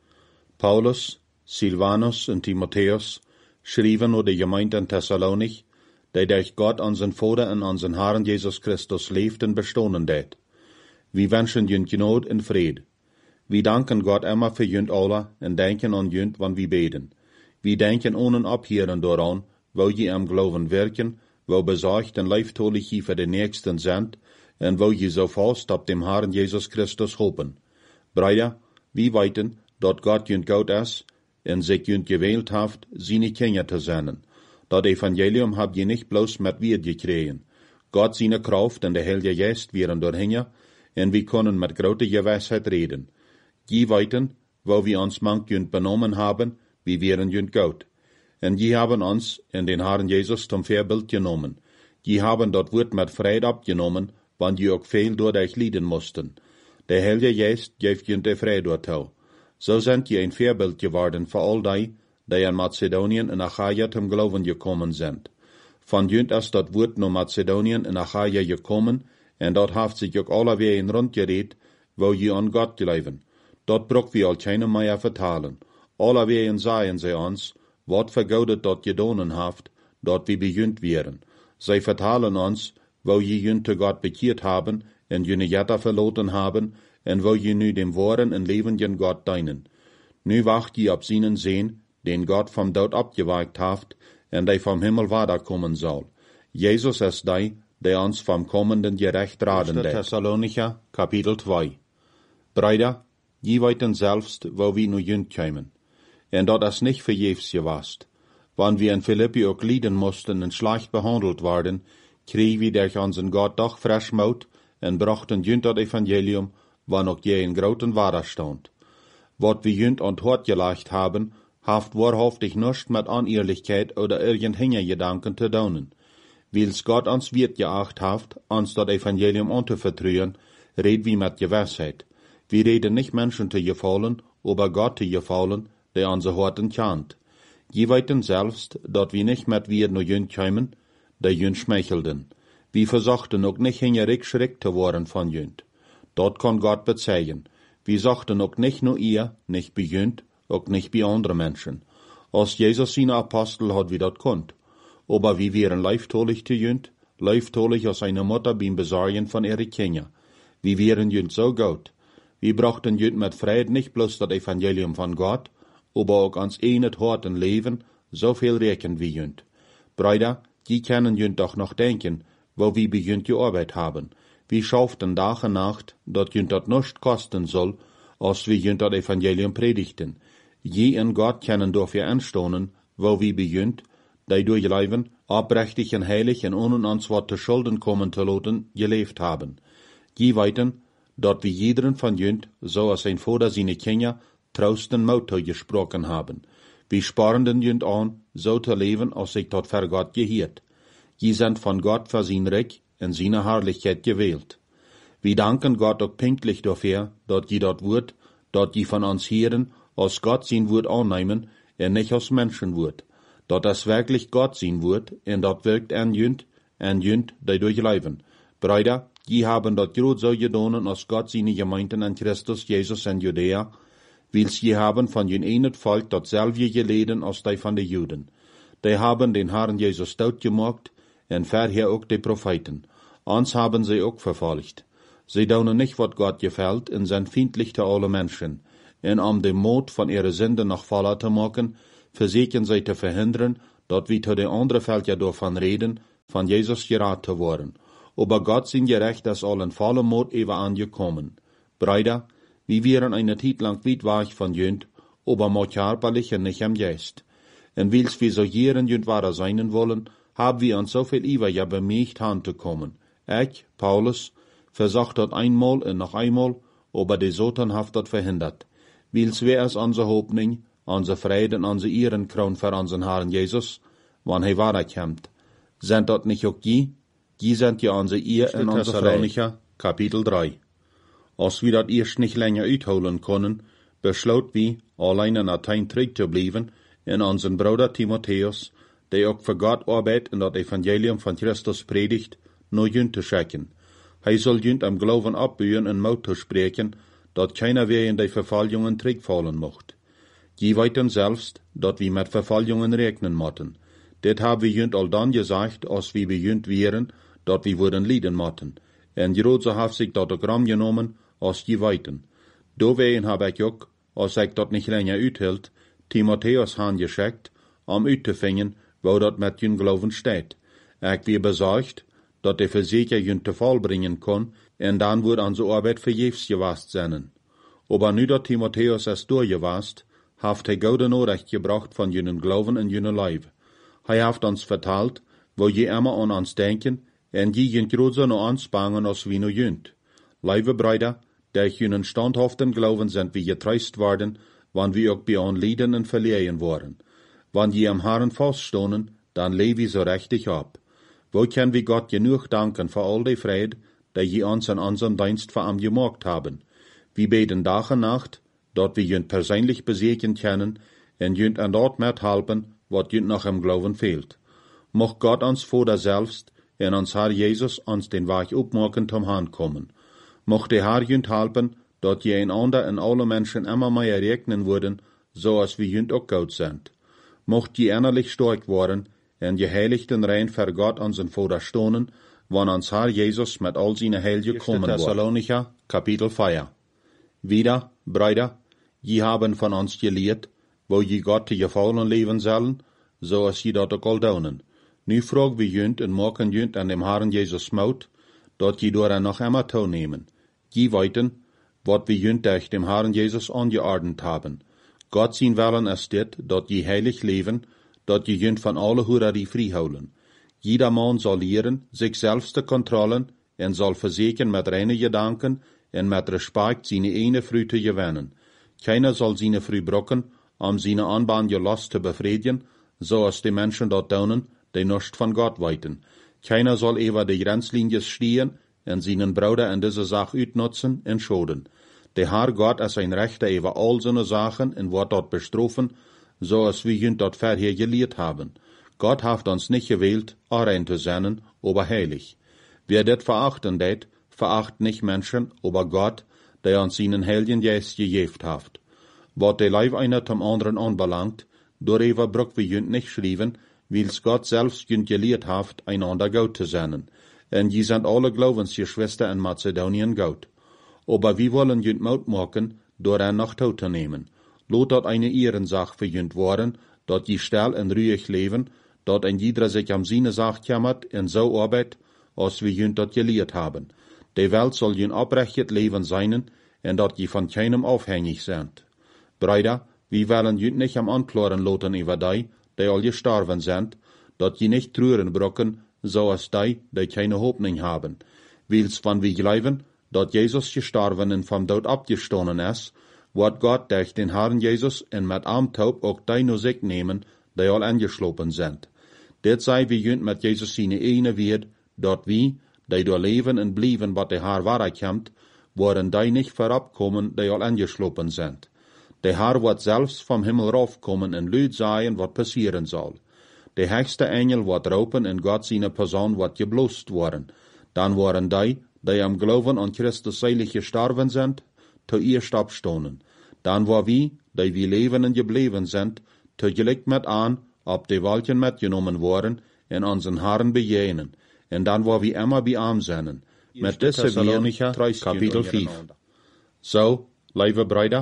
Paulus, Silvanus en Timotheus schreven nur de gemeente in Thessalonich, die durch Gott unseren Vater en unseren Herrn Jesus Christus leeft en bestonen deed. Wir wünschen junt Gnade en Friede. Wir danken Gott immer für junt alle en denken an junt, wann wir beten. Wir denken ohne abhören daran, wo je am Glauben wirken, wo besorgt en leiftolig je für den Nächsten sind, en wo je so fast ab dem Herrn Jesus Christus hopen. Brüder, wir weiten, dat Gott junt gut is, en sich junt gewählt haft, seine Kinder zu sein. Dat Evangelium hab je nicht bloß mit Wort gekregen. Gott seine Kraft en de Heilige Geist wären doorheen, en wir können mit groter Gewissheit reden. Je weiten, wo wir uns manch junt benommen haben, wir wären junt gut. En je haben uns in den Herrn Jesus zum Vorbild genommen. Je haben dat Wort mit Freude abgenommen, wann je auch viel dadurch leiden mussten. Der Heilige Geist geeft junt de Freude dorthin. So sind je ein Vorbild geworden für all die in Mazedonien en Achaia zum Glauben gekommen sind. Von junt ist dat Wort nur Mazedonien en Achaia gekommen, en dat heeft sich ook alle weer in rondgereed, wo je an Gott glauben. Dat braucht wir all keine mehr vertalen. Alle weer sagen sie uns, wat vergaudet dat gedonen haft, dat wir bejunt wären. Sie vertalen uns, wo je junt zu Gott bekehrt haben, en jene Jetta verloten haben, en wo je nu dem wahren en lebenden Gott dienen. Nu wacht je op seinen Sehen, den Gott vom Tod abgeweicht haft, en die vom Himmel weiterkommen soll. Jesus ist der uns vom kommenden Gericht raden deed. Thessalonica, Kapitel 2. Brüder, je weiten selbst, wo wir nu junt kämen. En dat is nicht verjefs gewast. Wann wir in Philippi auch leiden mussten und schlecht behandelt worden, kriegen wir durch unseren Gott doch frisch Mut en brachten junt dat Evangelium, wann auch je in groten Widerstand. Wat wir junt und hort gelegt haben, haft wahrhaftig nichts mit Unehrlichkeit oder irgendeiner Gedanken zu tun. Weils Gott uns wird geacht haft, uns das Evangelium anzuvertrauen, red wir mit Gewissheit. Wir reden nicht Menschen zu gefallen, aber Gott zu gefallen, der unsere Horten kennt. Je weiten selbst, dat wir nicht mit wir nur jünd kämen, der jünd schmeichelten. Wir versuchten auch nicht hingerig schreck zu worden von jünd. Dort kann Gott bezeigen. Wir sagten auch nicht nur ihr, nicht bei jünd, auch nicht bei anderen Menschen. Als Jesus seine Apostel hat wie dat konnt. Aber wir wären leiftolig zu jünd, leiftolig als eine Mutter beim Besorgen von ihre Kinder. Wir wären jünd so gut. Wir brachten jünd mit Freude nicht bloß das Evangelium von Gott, aber auch ans enet harten Leben, so viel rechnen wie jünd. Brüder, die können jünd doch noch denken, wo wir bei jünd gearbeitet haben. Wir schafften Tag und Nacht, dat jünd dat nicht kosten soll, als wir jünd das Evangelium predigten. Je in Gott können dafür anstonen, wo wir bei jünd, die durch Leben, abrechtig und heilig und ohne uns wat zu Schulden kommen zu lassen, gelebt haben. Je weiten, dat wir jederen von jünd, so als ein Vater seine Kinder, Trost und Mut gesprochen haben. Wir sparen den jünd an, so zu leben, als sich dort für Gott gehiert. Je sind von Gott für sein Reich und seine Herrlichkeit gewählt. Wir danken Gott auch pünktlich dafür, dat je dort Wort, dat je von uns hören, als Gott sein Wort annehmen, und nicht als Menschenwort. Dat das wirklich Gott sein Wort, und dat wirkt an jünd, die durchleben. Brüder, die haben dat groß so gedonen, als Gott seine Gemeinden an Christus Jesus in Judäa, weils je haben von jen enet Volk datselfde geleden als die von den Juden. Die haben den Herrn Jesus tot gemacht, und vorher auch die Propheten. Uns haben sie auch verfolgt. Sie tun nicht, was Gott gefällt, und sind feindlich zu allen Menschen. en de moed van ihre Sünden nog voller te maken, verzekeren zij te verhinderen, dat we tot de andere veld ja daarvan reden, van Jesus geraad te worden. Aber Gott sind gerecht, dass all in voller Mut even angekommen. Brüder, wir wären eine Zeit lang weit weg von Jünd, aber manchmal nicht am Geist. Und wils wir so hier in Jünd wahrer sein wollen, haben wir uns so viel Iver ja bemüht anzukommen. Ich, Paulus, versucht dort einmal und noch einmal, aber die Satan hat dort verhindert. Wils wir es unsere Hoffnung, unsere Freude und unsere Ehrenkroon für unseren Herrn Jesus, wann er wiederkommt. Sind dort nicht auch die sind ja unsere Ehe und unsere Freude. Kapitel 3. Als wir das erst nicht länger uitholen können, beschloot wir, allein in Athen zurückzubleiben, in unseren Bruder Timotheus, der auch für Gott arbeitet und das Evangelium von Christus predigt, nur Jünd zu schicken. Er soll Jünd am Glauben abbühen und Mut zu sprechen, dat keiner wer in die Verfallungen zurückfallen mocht. Die weiten selbst, dat wir mit Verfallungen rechnen mochten. Det haben wir Jünd all dann gesagt, als wir Jünd wären, dat wir würden leiden mochten. En Jeroze hat sich dat ook ram genommen, als die weiten. Doorwegen heb ik ook, als ik dat niet länger uithield, Timotheus geschickt, uit te vinden, wo dat met jun geloven steht. Ik weer bezorgd, dat de verzeker jun te val brengen kon, en dan wordt onze arbeid vergeefs gewast zijn. Aber nu dat Timotheus es doorgewast, heeft hij gouden nodig gebracht van junnen geloven en junnen lijf. Hij heeft ons verteld, wo je immer aan ons denken, en je jun groter no ons bangen als wie no junt. Lieve Brüder, durch junnen standhaften Glauben sind wir getröst worden, wann wir auch bei an Leiden und Verlieren waren. Wann je am Herrn feststonen, dann leben wir so richtig ab. Wo können wir Gott genug danken für all die Freude, die je uns in unserem Dienst für am gemacht haben. Wir beten Tag und Nacht, dort wir jünd persönlich besegnen können, und jünd an dort mithelfen, was jünd noch im Glauben fehlt. Mocht Gott uns Vater selbst, und uns Herr Jesus uns den Weg aufmachen zum Herrn kommen. Mocht der Herr jünd helfen, dat je einander en alle Menschen immer mehr rechnen würden, so als wir jünd auch gut sind. Mocht je innerlich stark worden, en je heiligt und rein für Gott unseren Vater stonen, wann uns Herr Jesus mit all seine Heilige kommen wird. Thessalonicher, Kapitel 4. Wieder, Brüder, je haben von uns gelehrt, wo je Gott zu gefallen leben sollen, so als je dat auch all daunen. Nu frag wir jünd und machen jünd an dem Herrn Jesus Mut, dat je door noch immer toenemen. Je weiten, wat wir jünd durch dem Herrn Jesus angeordnet haben. Gott sein Willen ist dit, dat je heilig leben, dat je jünd von alle Hurerie friholen. Jeder Mann soll lehren, sich selbst zu kontrollen, en soll verseken mit reine Gedanken en mit Respekt seine eine Früh zu gewinnen. Keiner soll seine Früh brocken, seine anbahlige Lust zu befriedigen, so als die Menschen dort daunen, die nicht von Gott weiten. Keiner soll über die Grenzlinie stehen und seinen Bruder in diese Sache utnutzen und schoden. Der Herr Gott ist ein Rechter über all seine Sachen und wird dort bestrafen, so als wir ihn dort vorher gelehrt haben. Gott hat uns nicht gewählt, rein zu sein, aber heilig. Wer das verachten det, veracht nicht Menschen, aber Gott, der uns seinen Heiligen Geist gegeben hat. Was der Leib einer zum anderen anbelangt, darüber braucht wir jünd nicht schreiben, weil's Gott selbst jünd gelehrt hat, einander gut zu sein. Und je sind alle Glaubensgeschwister in Mazedonien gut. Aber wir wollen jünd Mut machen, daran noch Tod zu nehmen. Lot dort eine Ehrensache für jünd worden, dort je still und ruhig leben, dort ein jeder sich am seine Sache kümmert und so arbeit, als wir jünd dort gelehrt haben. Die Welt soll jünd abrechtet Leben sein, und dort je von keinem aufhängig sind. Brüder, wir wollen jünd nicht am Anklagen loten über die all gestorben sind, dort je nicht trüren brocken, so als die keine Hoffnung haben. Weil's wann wir glauben, dort Jesus gestorben und vom Tod abgestoßen ist, wird Gott durch den Herrn Jesus und mit Armtaub auch die nur sich nehmen, die all angeschlopen sind. Det sei wie jünd mit Jesus seine eine wird, dort wie, die durch leben und blieben, was der Herr weiterkommt, worden die nicht vorabkommen, die all angeschlopen sind. Der Herr wird selbst vom Himmel raufkommen und Lüd sagen, was passieren soll. Der höchste Engel wird raupen und Gott seine Person wird geblost worden. Dann waren die am Glauben an Christus seilig gestorben sind, zuerst abstonen. Dann war wir, die wir leben und geblieben sind, zugleich mit an, ob die Wolken mitgenommen worden, in unseren Herrn bejenen. Und dann war wir immer bei ihm sein. Mit dieser wir Kapitel 5. So, liebe Brüder,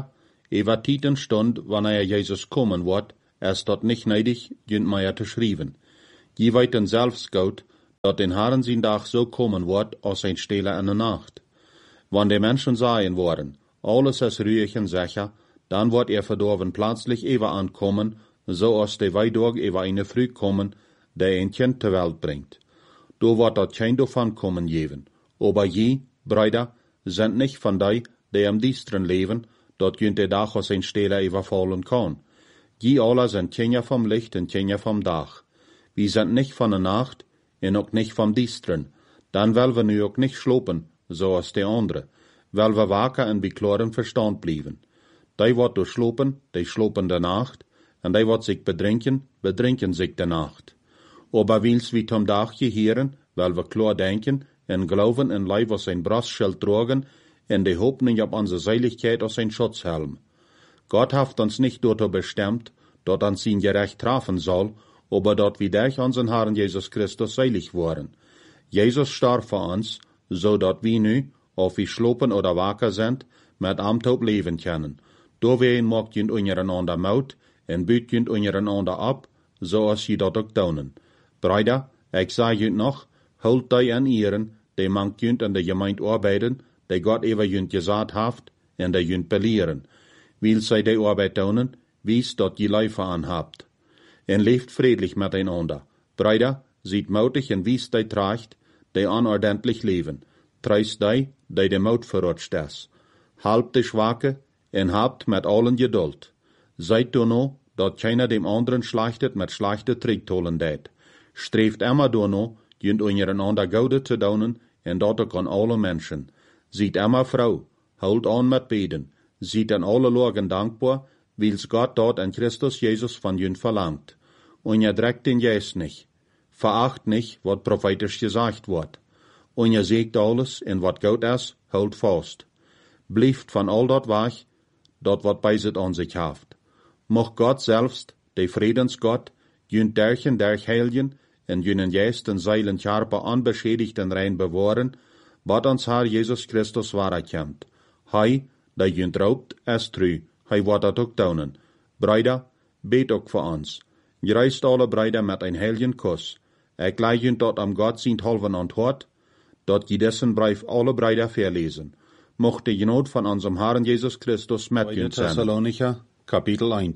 Ewa Tieten stund, wanneer Jezus komen wordt, is dat niet neidig, junt mij te schrijven. Je weten zelfs goed, dat den Herren zijn dag zo komen wordt, als een stille in de nacht. Wanneer de mensen zeggen worden, alles is ruhig en sicher, dan wordt verdorven plötzlich ewa aankomen, zoals de weidorg ewa eine Früh komen, die een kind ter Welt brengt. Do wordt dat geen davon komen geven. Aber je, Brüder, sind nicht von die am diesteren leven, dat junt de dag als een stille ewa fallen kan. Je alle sind Kinder vom Licht en Kinder vom Dag. Wir sind nicht von der Nacht en ook nicht vom Diesteren. Dan wel we nu ook nicht slopen, zoals de andere. Wel we waken en bij klaren verstand blijven. Die wordt door slopen de Nacht, en die wordt zich bedrinken zich de Nacht. Aber wils wie tom Dag geheren, wel we klar denken, en geloven en lijf als een brastschild drogen, en de hoopning op onze Seiligkeit als een Schutzhelm. Gott haft uns nicht dazu bestimmt, dat uns sein Gerecht trafen soll, aber dat wir durch unseren Herrn Jesus Christus seilig worden. Jesus starb für uns, so dat wir nu, ob wir schlopen oder waker sind, mit Amtop leben können. Doorheen maakt je ondereinander mout, en buurt je ondereinander ab, zoals je dat ook doen. Brüder, ik zeg je nog, houd die aan ihren, die mangt je in de gemeente arbeiden, die God even je gezet heeft, en die je beleeren. Wil zij die arbeid doen, wies dat je leven aan hebt. En leeft friedlich miteinander. Brüder, ziet moutig en wies die tracht, die onordentlich leven. Treist die de mout verrutscht is. Halb de Schwache, en habt met allen Geduld. Seid no, dat keiner dem anderen schlachtet met schlechte Tricktolen deed. Streeft immer no, junt ondereinander gaude te doen, en dat ook aan alle mensen. Ziet immer Frau, houd aan met beden. Ziet aan alle Lagen dankbaar, wils Gott dort in Christus Jesus von junt verlangt. Und je dreckt den Geist nicht. Veracht nicht, wat prophetisch gesagt wordt. Und je seegt alles, en wat gut is, houd vast. Blijft van al dat weg, dat wat bij zich aan zich heeft. Mocht God selbst, de Friedensgott, junt derchen der Heiligen, en junen Geist en Seilen scherpe onbeschädigt en rein bewahren, wat ons Herr Jesus Christus waarheid Hij, die junt raubt, is true, hij wordt dat ook doen. Brüder, bet ook voor ons. Gereist alle Brüder met een heiligen kus. Ik leid junt dat am God zijn halven antwoord, dat je dessen brief alle Brüder verlesen. Mocht de genoot van unserem Herrn Jesus Christus met junt zijn. Thessalonicher, Kapitel 1.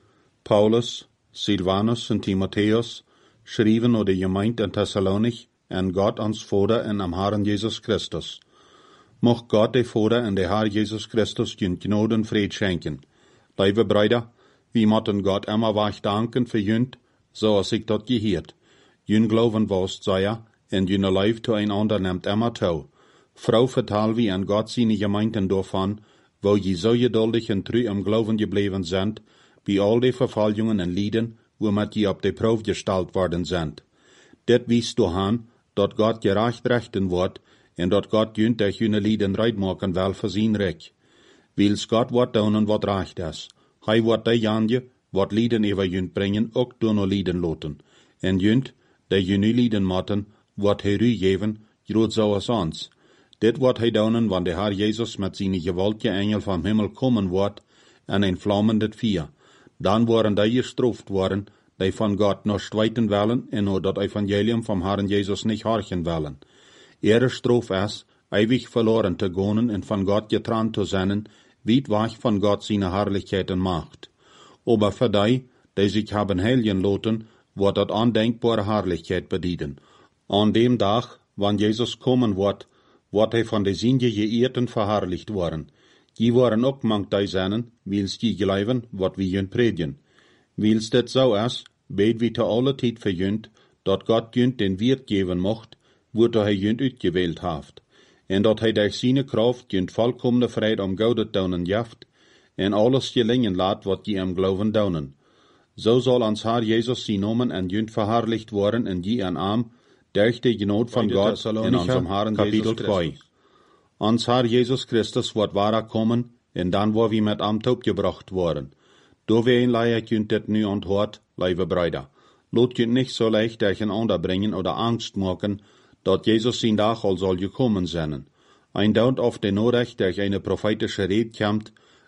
Paulus, Silvanus en Timotheus schreven naar de gemeente in Thessalonich en God ons Vader en am Herrn Jesus Christus. Mocht God de Vader en de Herr Jesus Christus junt genood en vrede schenken. Lieve Brüder, wir mochten Gott immer wach danken für junt, zoals ik dat geheerd. Jun geloven was, zei ja, en jun lief zueinander nimmt immer toe. Frau vertel wie an Gott seine Gemeinden davon, wo je so geduldig en treu am Glauben gebleven sind, wie all die Verfolgungen en Lieden, womit je op de Proef gestalt worden sind. Dit wiest du aan, dat Gott gerecht rechten wordt, en dat Gott junt durch june Lieden reit maken wel voor zijn rijk. Wils Gott wordt doen wat recht is. Hij wordt die janje, wat Lieden over junt brengen, ook doen Lieden loten. En junt, die june Lieden matten, wordt hij u geven, groot zoals ons. Dit wordt hij doen, wanneer de Herr Jesus met zijn gewaltige engel vom Himmel komen wordt, en een vlammende vier. Dan worden die gestraft worden, die van Gott nog streiten willen, en nur dat Evangelium vom Herrn Jesus nicht horchen willen. Ihre Straf is, ewig verloren te gaan en van Gott getrennt te zijn, weit weg van Gott seine Herrlichkeit en Macht. Aber für die sich haben heiligen loten, wordt dat ondenkbare Herrlichkeit bedienen. An dem Tag, wann Jesus kommen wordt hij van de Sünde geehrten verherrlicht worden. Die waren ook mank die zijn, wils die geloven wat wie junt predigen. Wils dit zo is, bid wie te alle tijd voor junt, dat God junt den Wirt geven mocht, woordat hij junt uitgewählt heeft. En dat hij durch seine Kraft junt volkomene vrede om goudet doen jaft, en alles gelingen laat wat je am geloven doen. Zo zal ons Herr Jesus zijn nomen en junt verherrlicht worden en die en arm, durch die Genot von Gott in unserem Herrn Kapitel 2. Ons Herr Jesus Christus wordt wahrer kommen, en dan waar we met Amt opgebracht worden. Doorheen leidt junt dit nu antwoord, lieve Brüder. Laat junt nicht so leicht durcheinander bringen oder Angst maken, dat Jesus zijn dag al zal gekommen zijn. Ein dauert auf den Norecht durch eine prophetische Rede kommt,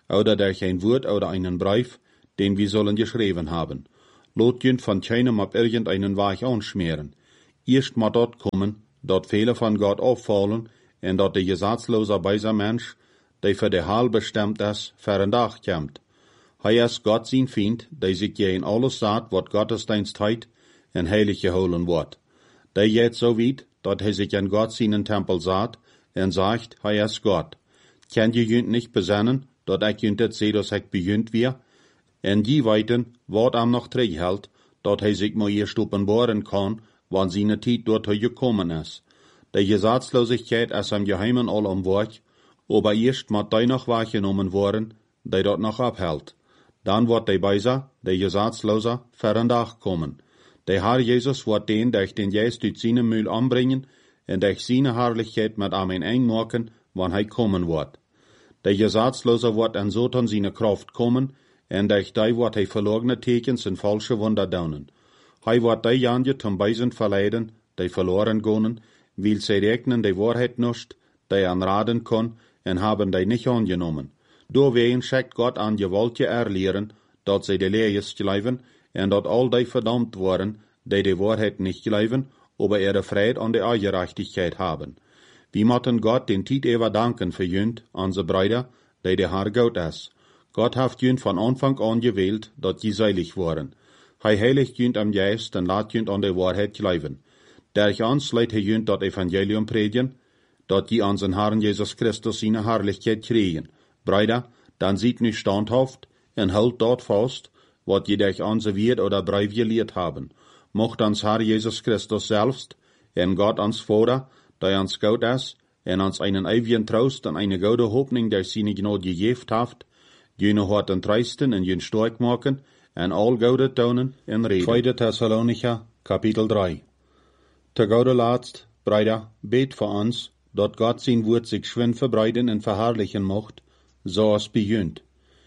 oder durch ein Wort oder einen Brief, den wir sollen geschrieben haben. Lot jünt von keinem ab irgendeinen Weg anschmieren. Erst mal dort kommen, dort viele von Gott auffallen, en dort der gesetzlose beiser Mensch, der für der Heil bestimmt ist, für ein Tag kommt. Hij ist Gott sein Feind, der sich je in alles sagt, wat Gottesdienst heit, en heilig geholen wird. Der geht so weit, dat hij sich in Gott seinen Tempel sagt, en sagt, hij ist Gott. Kann je jünt nicht besennen, dat ik jünt het seh, dass ik bejünt wir, en die weiten, wat am noch terughält, dat hij sich mal erst openbaren kann, wann seine Zeit dort gekommen ist. Der Gesetzlosigkeit ist am Geheimen all am Werk, aber erst mat die noch wahrgenommen worden, die dort noch abhält. Dann wird der Beiser, der Gesetzloser, für den Tag kommen. Der Herr Jesus wird den durch den Geist durch seine Mühl anbringen, und durch seine Herrlichkeit mit Amen einmachen, wann er kommen wird. Der Gesetzloser wird an Satan seine Kraft kommen, und durch die wird er verlorene Tekens und falsche Wunder daunen. Er wird die Janje zum Beisen verleiden, die verloren gehen, weil sie rechnen die Wahrheit nicht, die anraten kann, und haben die nicht angenommen. Doorwegen schickt Gott an Gewalt erlehren, dat sie die Lehres geleiven, en dat all die verdammt worden, die Wahrheit nicht geleiven, aber ihre Freude an der Gerechtigkeit haben. Wir müssen Gott den Tiet ever danken für jünt, unsere Brüder, die der Herr Gott ist. Gott hat jünt von Anfang an gewählt, dat die seilig waren. Hij heiligt jünt am Geist en laat jünt an der Wahrheit geleiven. Durch uns leidt hij jünt dat Evangelium predigen, dat die unseren Herrn Jesus Christus seine Herrlichkeit kriegen. Brüder, dann sieht nicht standhaft en hält dort fast, wat je durch unser Wort oder Brief gelehrt haben. Mocht uns Herr Jesus Christus selbst, en Gott uns Vater, der uns Gott ist, en uns einen ewigen Trost und eine gute Hoffnung durch seine Gnade gegeben hat, jene Horten trösten und jene stark machen, en all gute tonen en reden. 2. Thessalonicher, Kapitel 3. Ter gode Letzt, Brüder, bet für uns, dat Gott sein Wort sich schwind verbreiten und verherrlichen mocht, so es bejünt.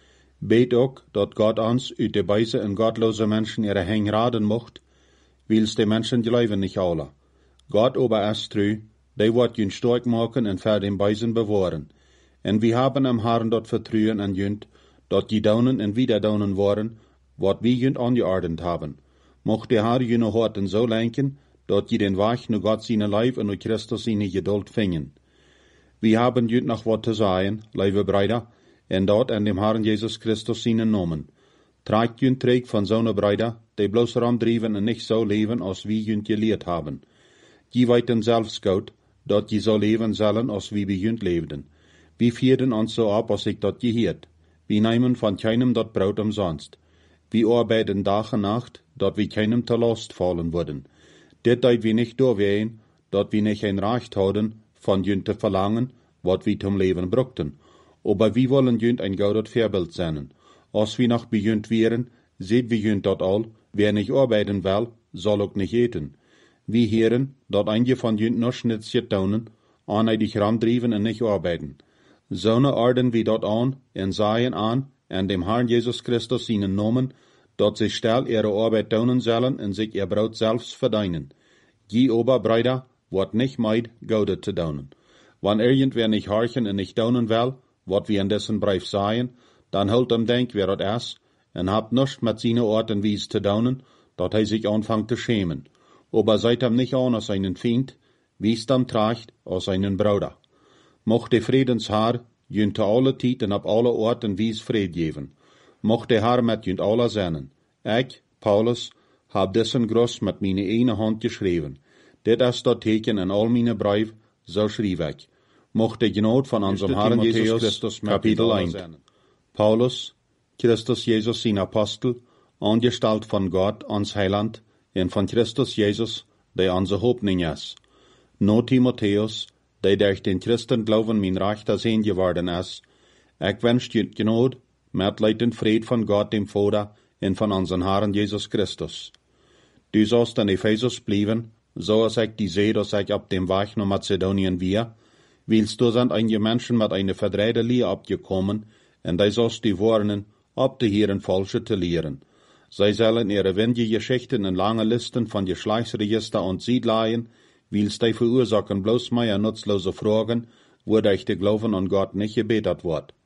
Bet auch, dat Gott uns uit de Beise en gottlose Menschen ihre Heng raden mocht, wils de Menschen glauben nicht alle. Gott aber ist treu, der wird jünt stark machen und für den Beisen bewahren. En wir haben am Herrn dort vertrauen an jünt, dat die daunen und wieder daunen waren, wat wir jünt angeordnet haben. Mocht der Herr jüne Horten so lenken, dat die den Weg nur Gott seine Leib und nur Christus seine Geduld fingen. Wir haben jünt noch wat zu sagen, liebe Brüder, en dort an dem Herrn Jesus Christus seinen Namen. Tragt jünt träg von so'ne Brüder, die bloß rumdriven und nicht so leben, als wir jünt gelehrt haben. Die weiten selbst Gott, dat die so leben sollen, als wir jünt lebten. Wir vierten uns so ab, als ich dort gehört. Wir nehmen von keinem dort Brot umsonst. Wir arbeiten Tag und Nacht, dat wir keinem zur Last fallen würden. Dit dat wir nicht durchwehen, dat wir nicht ein Recht haben, von jünt zu verlangen, wat wir zum Leben brauchten. Aber wir wollen jünt ein gutes Vorbild sein. Als wir noch bejünt wären, seht wir jünt dort all, wer nicht arbeiten will, soll auch nicht eten. Wir hören, dat einige von jünt noch Schnitzchen taunen, aneidig ramdriven und nicht arbeiten. So'ne ordnen wir dort an, und sagen an dem Herrn Jesus Christus seinen Namen, dat sie still ihre Arbeit taunen sollen und sich ihr Brot selbst verdienen. Die Oberbrüder wird nicht meid, Gaude zu taunen. Wann irgendwer nicht horchen und nicht taunen will, wat wir in dessen Brief sagen, dann holt denk, wer dat ist, en habt nichts mit seine Art und Wies zu taunen, dat hij sich anfangt zu schämen. Aber seid ihm nicht an als einen Feind, wies ihm tracht als einen Bruder. Mocht der Friedensherr jünt alle Tijd und ab alle Ort und Wies Fried geben. Mocht der Herr mit jünt alle seinen. Ich, Paulus, hab dessen Groß mit meine eine Hand geschrieben. Dit ist dat Teken in all meine Brief, so schrieb ich. Mocht der Gnade von unserem Herrn Jesus Christus Kapitel 1. Paulus, Christus Jesus sein Apostel, angestellt von Gott, uns Heiland, und von Christus Jesus, der unsere Hoffnung ist. No Timotheus, der durch den Christenglauben mein Rechter sehen geworden ist. Ich wünsche dir Gnade, Mitleid und Fried von Gott dem Vater und von unserem Herrn Jesus Christus. Du sollst in Ephesus bleiben, so als ich die sehe, dass ich ab dem Weg nach Mazedonien wir, willst du sind einige Menschen mit einer verdrehte Lehre abgekommen, und die sollst du warnen, ab die Herren falsche zu lehren. Sie sollen ihre windige Geschichten und lange Listen von Geschlechtsregister und Siedleien, willst die verursachen bloß mehr nutzlose Fragen, wodurch der Glauben an Gott nicht gebetet wird.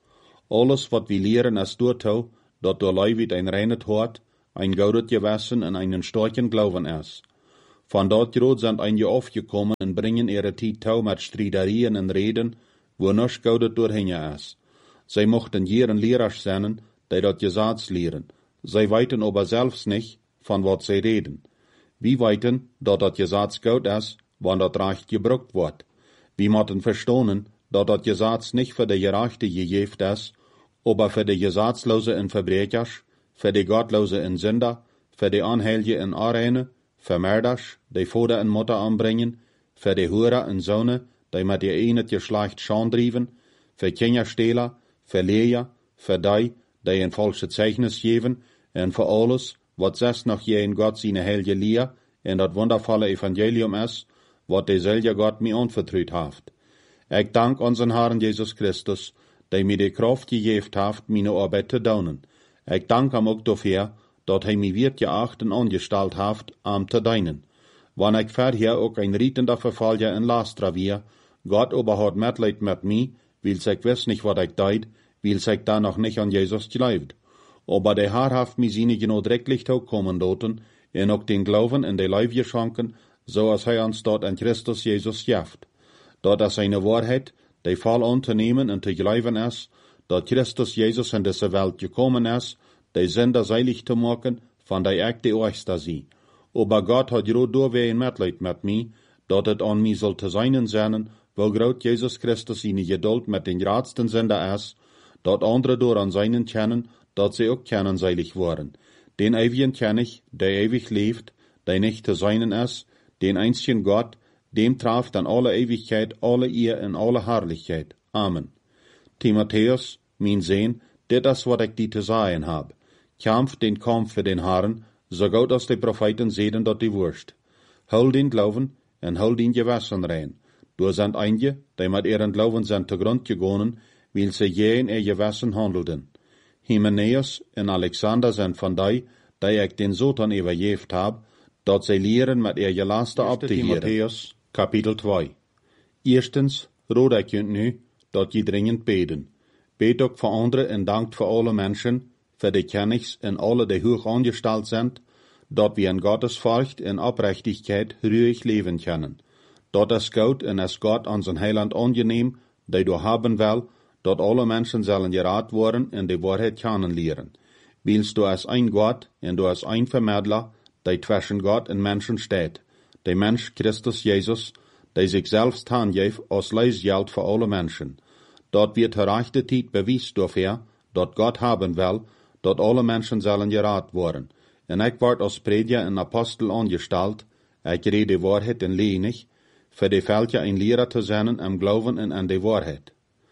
Alles, wat wir lehren als doortau, dat door Leivit ein reines Hort, ein goudet Gewissen und einen starken Glauben ist. Von dort groot sind einige aufgekommen und bringen ihre Zeit tau mit Streiderien und Reden, wo nichts goudet durchhin ist. Sie mochten jeren Lehrer sein, die dat Gesetz lehren. Sie weiten aber selbst nicht, von wat sie reden. Wir weiten, dat dat Gesetz gut ist, wann dat Recht gebraucht wird. Wir mochten verstehen, dat dat Gesetz nicht für die Gerechte gegeben ist, aber für die Gesetzlose und Verbrechers, für die Gottlose und Sünder, für die Anheilige und Arene, für Mörders, die Vater und Mutter anbringen, für die Hurer und Söhne, die mit ihr enet Geschlecht schandrieben, für Kinderstehler, für Lehrer, für die ein falsches Zeichnis geben, und für alles, was selbst noch je in Gott seine heilige Lehre in das wundervolle Evangelium ist, was derselbe Gott mir anvertraut hat. Ich dank unseren Herrn Jesus Christus, der mir die Kraft gegeben hat, meine Arbeit zu tun. Ich dank ihm auch dafür, dass mir wird geacht und angestellt hat, am zu dienen. Wenn ich vorher auch ein rietender Verfalter in Lastra wir, Gott aber hat Mitleid mit mir, weil ich weiß nicht, was ich deut, weil ich da noch nicht an Jesus glaubt. Aber der Herr hat mir seine genau drecklich kommen doten, und auch den Glauben in der Leib geschenken, so als er uns dort in Christus Jesus jaft. Dort ist eine Wahrheit, die voll anzunehmen und zu glauben ist, dass Christus Jesus in diese Welt gekommen ist, die Sünder seilig zu machen, von der ich die Euchste sie. Aber Gott hat groß durchwehen Mitleid mit mir, dass es an mir soll zu seinen sein, wo groß Jesus Christus seine Geduld mit den gradsten Sünder ist, dass andere durch an seinen kennen, dass sie auch kennen seilig waren. Den ewigen kenn ich, der ewig lebt, der nicht zu seinen ist, den einzigen Gott, dem traf dann alle Ewigkeit, alle Ehr und alle Herrlichkeit. Amen. Timotheus, mein Sohn, dit ist, was ich dir zu sagen hab. Kämpf den Kampf für den Herrn, so gut als die Propheten sehen dort die Wurst. Hol den Glauben und hol den Gewissen rein. Du sind einige, die mit ihren Glauben sind zugrund gegangen, weil sie je in ihr Gewissen handelten. Hymenäus und Alexander sind von die ich den Satan übergeben hab, dort sie lehren mit ihr Gelaster abzuhören. Timotheus, Kapitel 2. Erstens, rode ich nu, dat je dringend beten. Bet ook voor anderen en dankt voor alle Menschen, für die Kennigs und alle, die hoch angestellt sind, dat wir in Gottes Furcht und Aufrichtigkeit ruhig leben können. Dort ist gut und es Gott an sein Heiland angenehm, die du haben will, dat alle Menschen sollen gerat worden und die Wahrheit kennenlernen. Willst du als ein Gott und du als ein Vermittler, der zwischen Gott und Menschen steht, der Mensch Christus Jesus, der sich selbst handgeeft als Leisgeld für alle Menschen. Dort wird der rechte Zeit bewiesen dafür, dat Gott haben will, dat alle Menschen sollen gerat worden. Und ich ward als Prediger und Apostel angestellt, ich rede Wahrheit und lehe nicht, für die Völker ein Lehrer zu sein am Glauben und an die Wahrheit.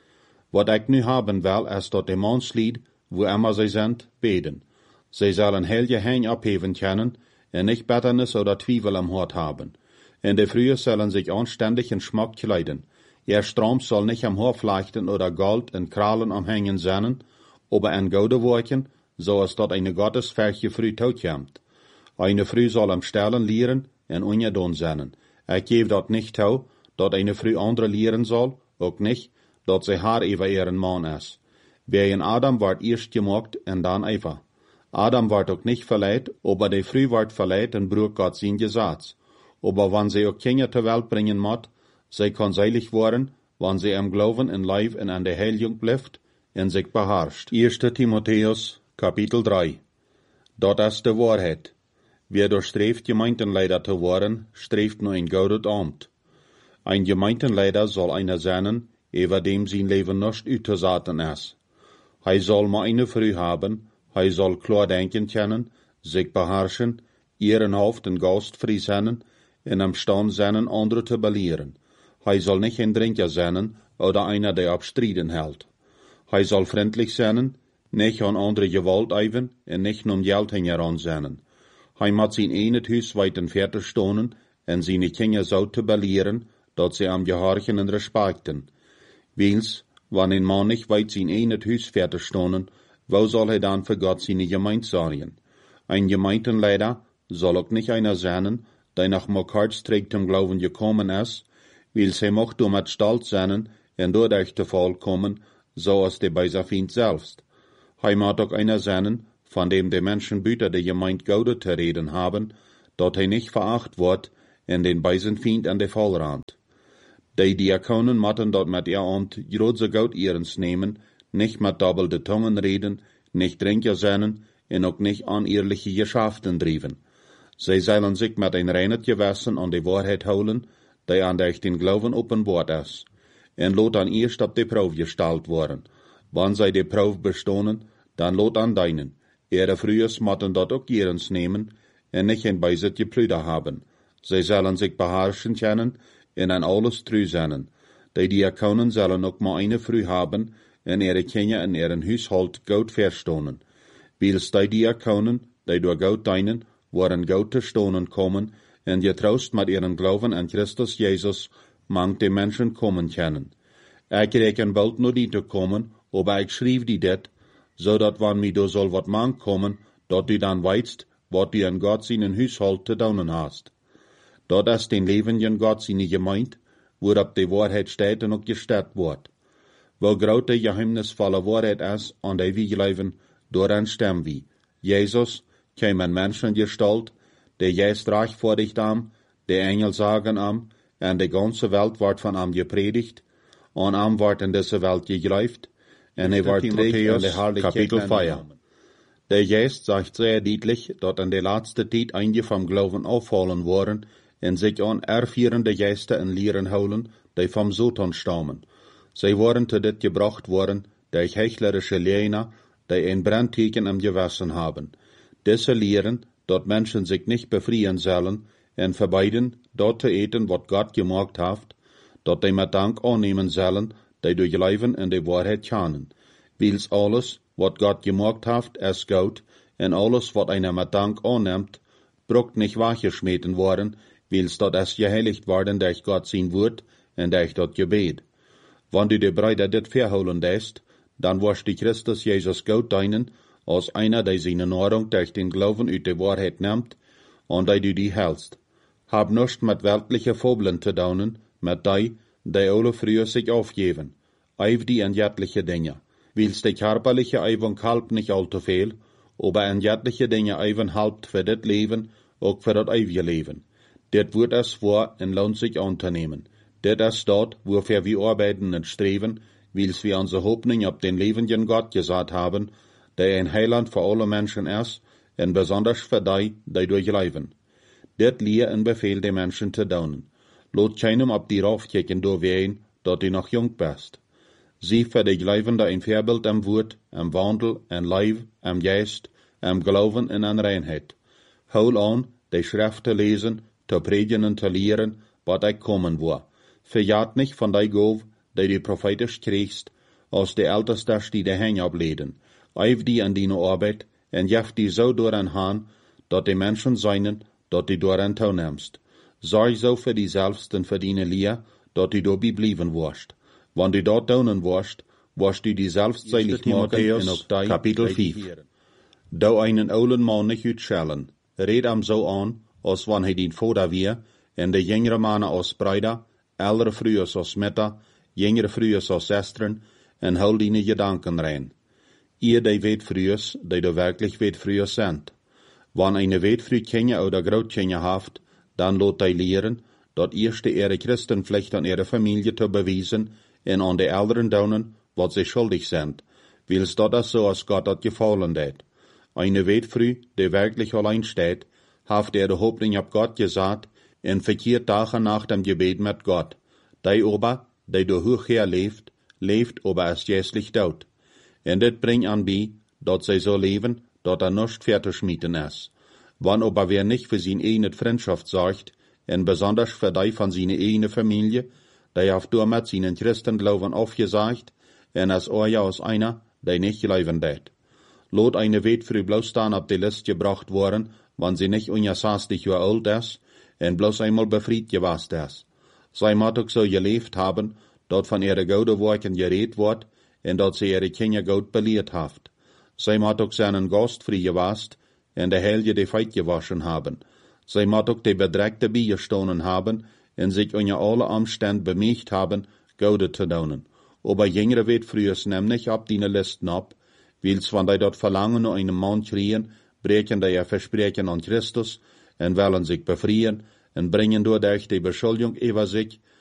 Was ich nu haben will, ist dat die Mannslied, wo immer sie sind, beten. Sie sollen heilige Hänge abheben können und nicht Bitternis oder Zweifel am Hort haben. In der Frühe sollen sich anständig in Schmuck kleiden. Ihr Strom soll nicht am Haar flechten oder Gold und Krallen umhängen sein, aber ein Gode worken, so als dort eine Gottesfurche früh taukommt. Eine Früh soll am Stellen lehren und ungedon sein. Ich gebe dort nicht tau, dort eine Früh andere lehren soll, auch nicht, dort sie Haar über ihren Mann ist. Wer in Adam ward erst gemacht und dann Eva. Adam ward auch nicht verleiht, aber die Früh ward verleiht und brug Gott sein Gesetz. Aber wenn sie auch Kinder zur Welt bringen muss, sie kann seilig worden, wenn sie am Glauben in Leib und an der Heiligung bleibt und sich beherrscht. 1. Timotheus, Kapitel 3. Dort ist die Wahrheit. Wer durchstrebt, Gemeindenleiter zu werden, strebt nur ein gutes Amt. Ein Gemeindenleiter soll einer sein, über dem sein Leben nicht utzusaten ist. Er soll mal eine Früh haben, er soll klar denken können, sich beherrschen, ehrenhaft und gastfrei sein, und am Stand sein, andere zu belehren. Er soll nicht ein Trinker sein, oder einer, der abstriden hält. Er soll freundlich sein, nicht an andere Gewalt eiven, und nicht nur Geld heran sein. Er muss sein eigenes Haus weit entfernt stehen, und seine Kinder so zu belehren, dass sie am gehorchen und respekten. Weils, wenn ein Mann nicht weit sein eigenes Haus fertig stehen, wo soll er dann für Gott seine Gemeinde sorgen? Ein Gemeindenleiter soll auch nicht einer sein, der nach Mokkarts trägt zum Glauben gekommen ist, weil sie mocht mit Stolz sein und dadurch zu Fall kommen, so als de Beiserfiend selbst. Hij moet ook einer zijn, von dem de Menschen buiten de Gemeinde Gode te reden haben, dat hij nicht veracht wordt en den Beisenfiend an de Vollrand. De Diakonen moeten dat met ihr Amt grootse Goud ihrens nemen, nicht mit doppelde Tongen reden, nicht Trinker zijn en ook nicht onehrliche Geschäften driven. Zij zullen sich mit ein reines Gewissen an die Wahrheit houden, die an durch den Glauben openbaart is, en lot dan eerst op de Proef gesteld worden. Wann zij de Proef bestonen, dan lot aan deinen. Ihre Frühers moeten dat ook ihrens nemen, en nicht ein Beisit geplüder haben. Zij zullen sich beherrschen können, en an alles treu zijn. Die Diakonen zullen ook maar eine Früh haben, en ihre Kinder in ihren Haushalt Gott verstonen. Wils die Diakonen, die door Gott dienen, worden Gott te stonen kommen, en getroost met ihren Glauben an Christus Jesus, mangt de Menschen kommen können. Ik reken bald nur die te komen, aber ik schreef die dit, zodat wann mi do soll wat mang kommen, dat du dan weitst, wat du an Gott seinen Haushalt te doen hast. Dat is den levenden Gott seine Gemeinde, waarop de Wahrheit steht en ook gesteld wordt. Wo groot de geheimnisvolle Wahrheit is, an die wir geloven, dooraan stemmen wie. Jesus kwam in Menschengestalt, der jest rechtfertigt am, der Engel sagen am, en de ganze Welt wordt van am gepredigt, en am wordt in deze Welt geglaubt, en hij wordt terug in de Kapitel 4. Der Geist sagt sehr deutlich, dat in der laatste tijd einige vom Glauben aufholen worden, en sich an ervierende Geister in Lehren holen, die vom Satan stammen. Zij worden te dit gebracht worden, durch heuchlerische Lehrer, die ein Brandteken im Gewissen haben. Diese lehren, dat Menschen sich nicht befreien sollen, en verbeiden, dort te eten, wat Gott gemacht hat, dat die mit Dank annehmen sollen, die durch Leben in die Wahrheit kennen. Wils alles, wat Gott gemacht hat, ist gut, en alles, wat einer mit Dank annimmt, brucht nicht weggeschmeten worden, wils dat es geheiligt worden durch Gott sein Wort en durch dat Gebet. Wenn du die Brüder dit verholen lässt, dann wirst du Christus Jesus Gott dienen, als einer, der seine Nahrung durch den Glauben uit die Wahrheit nimmt, und der du die hältst. Hab nichts mit weltlichen Fabeln zu tun, mit die alle früher sich aufgeben. Eif die anjetliche Dinge. Wils die körperliche Eifung halbt nicht allzu viel, aber anjetliche Dinge Eifung halbt für das Leben, auch für das ewige Leben. Dit wird es vor und lohnt sich anzunehmen. Dit ist dort, wofür wir arbeiten und streben, wils wir unsere Hoffnung auf den lebenden Gott gesagt haben, der ein Heiland für alle Menschen ist, und besonders für die durchleben. Dit leer en Befehl den Menschen zu tun. Lot keinem auf die raufkicken do wehen, dat du noch jung bist. Sie für die Gläubende ein Vorbild am Wort, am Wandel, am Leib, am Geist, am Glauben und an Reinheit. Hol an, die Schrift zu lesen, zu predigen und zu lehren, was ich kommen war. Verjagt nicht von die Gabe, die du prophetisch kriegst, aus der Ältesten, die die Hänge ableden. Eif die an deine Arbeit, en jef die so dooraan gaan, dat die Menschen seinen, dat die dooraan toenimmst. Zorg so für die selbst en für deine Leer, dat du dobei blieben wirst. Wann du dort tun wirst, wirst du die selbst seilig machen en ook die Kapitel 5. Da einen oulen Mann nicht utschellen, red am so an, als wann hij die Vater weer, en de jüngere Mannen als Brüder, ältere Frühers als Mütter, jüngere Frühers als Schwestern, en hol deine Gedanken rein. Ihr, die weet frühers, die da wirklich weet frühers sind. Wann eine weet früh Kinder oder Grootkinder haft, dann lot die lehren, dat erste ihre Christenpflicht an ihre Familie zu beweisen en an die Älteren daunen, wat sie schuldig sind, wils dat is so, als Gott dat gefallen hat. Eine weet früh, die wirklich allein steht, haft ihre Hoffnung ab Gott gesagt, en verkehrt Tage nach dem Gebet mit Gott. Die aber, die durch hochher lebt aber ist jässlich tot. En dit bringt an bij, dat zij so leben, dat nicht fertig schmieden ist. Wann aber wer nicht für seine eigene Freundschaft sorgt, en besonders für die von seiner eigenen Familie, die auf damit seinen Christenglauben aufgesagt, en als euer aus einer, die nicht leben det. Lot eine weet früh bloß dann auf die Liste gebracht worden, wann sie nicht unja 60 Jahre alt ist, en bloß einmal befried gewast ist. Zij moet ook so gelebt haben, dat von ihre gute Werken geredet wird, en dat sie ihre Kinder gut belehrt haft. Zij moet ook seinen Gast frei gewast, en de Helge de Feit gewaschen haben. Zij moet ook de Bedreckte beigestonen haben, en sich unter alle Umstände bemüht haben, Gute zu tun. aber jüngere wird frühers nämlich ab deine Listen ab, wils wenn die dort verlangen nach einem Mann kriegen, brechen die ihr Versprechen an Christus und wollen sich befreien und bringen dadurch die Beschuldigung über sich,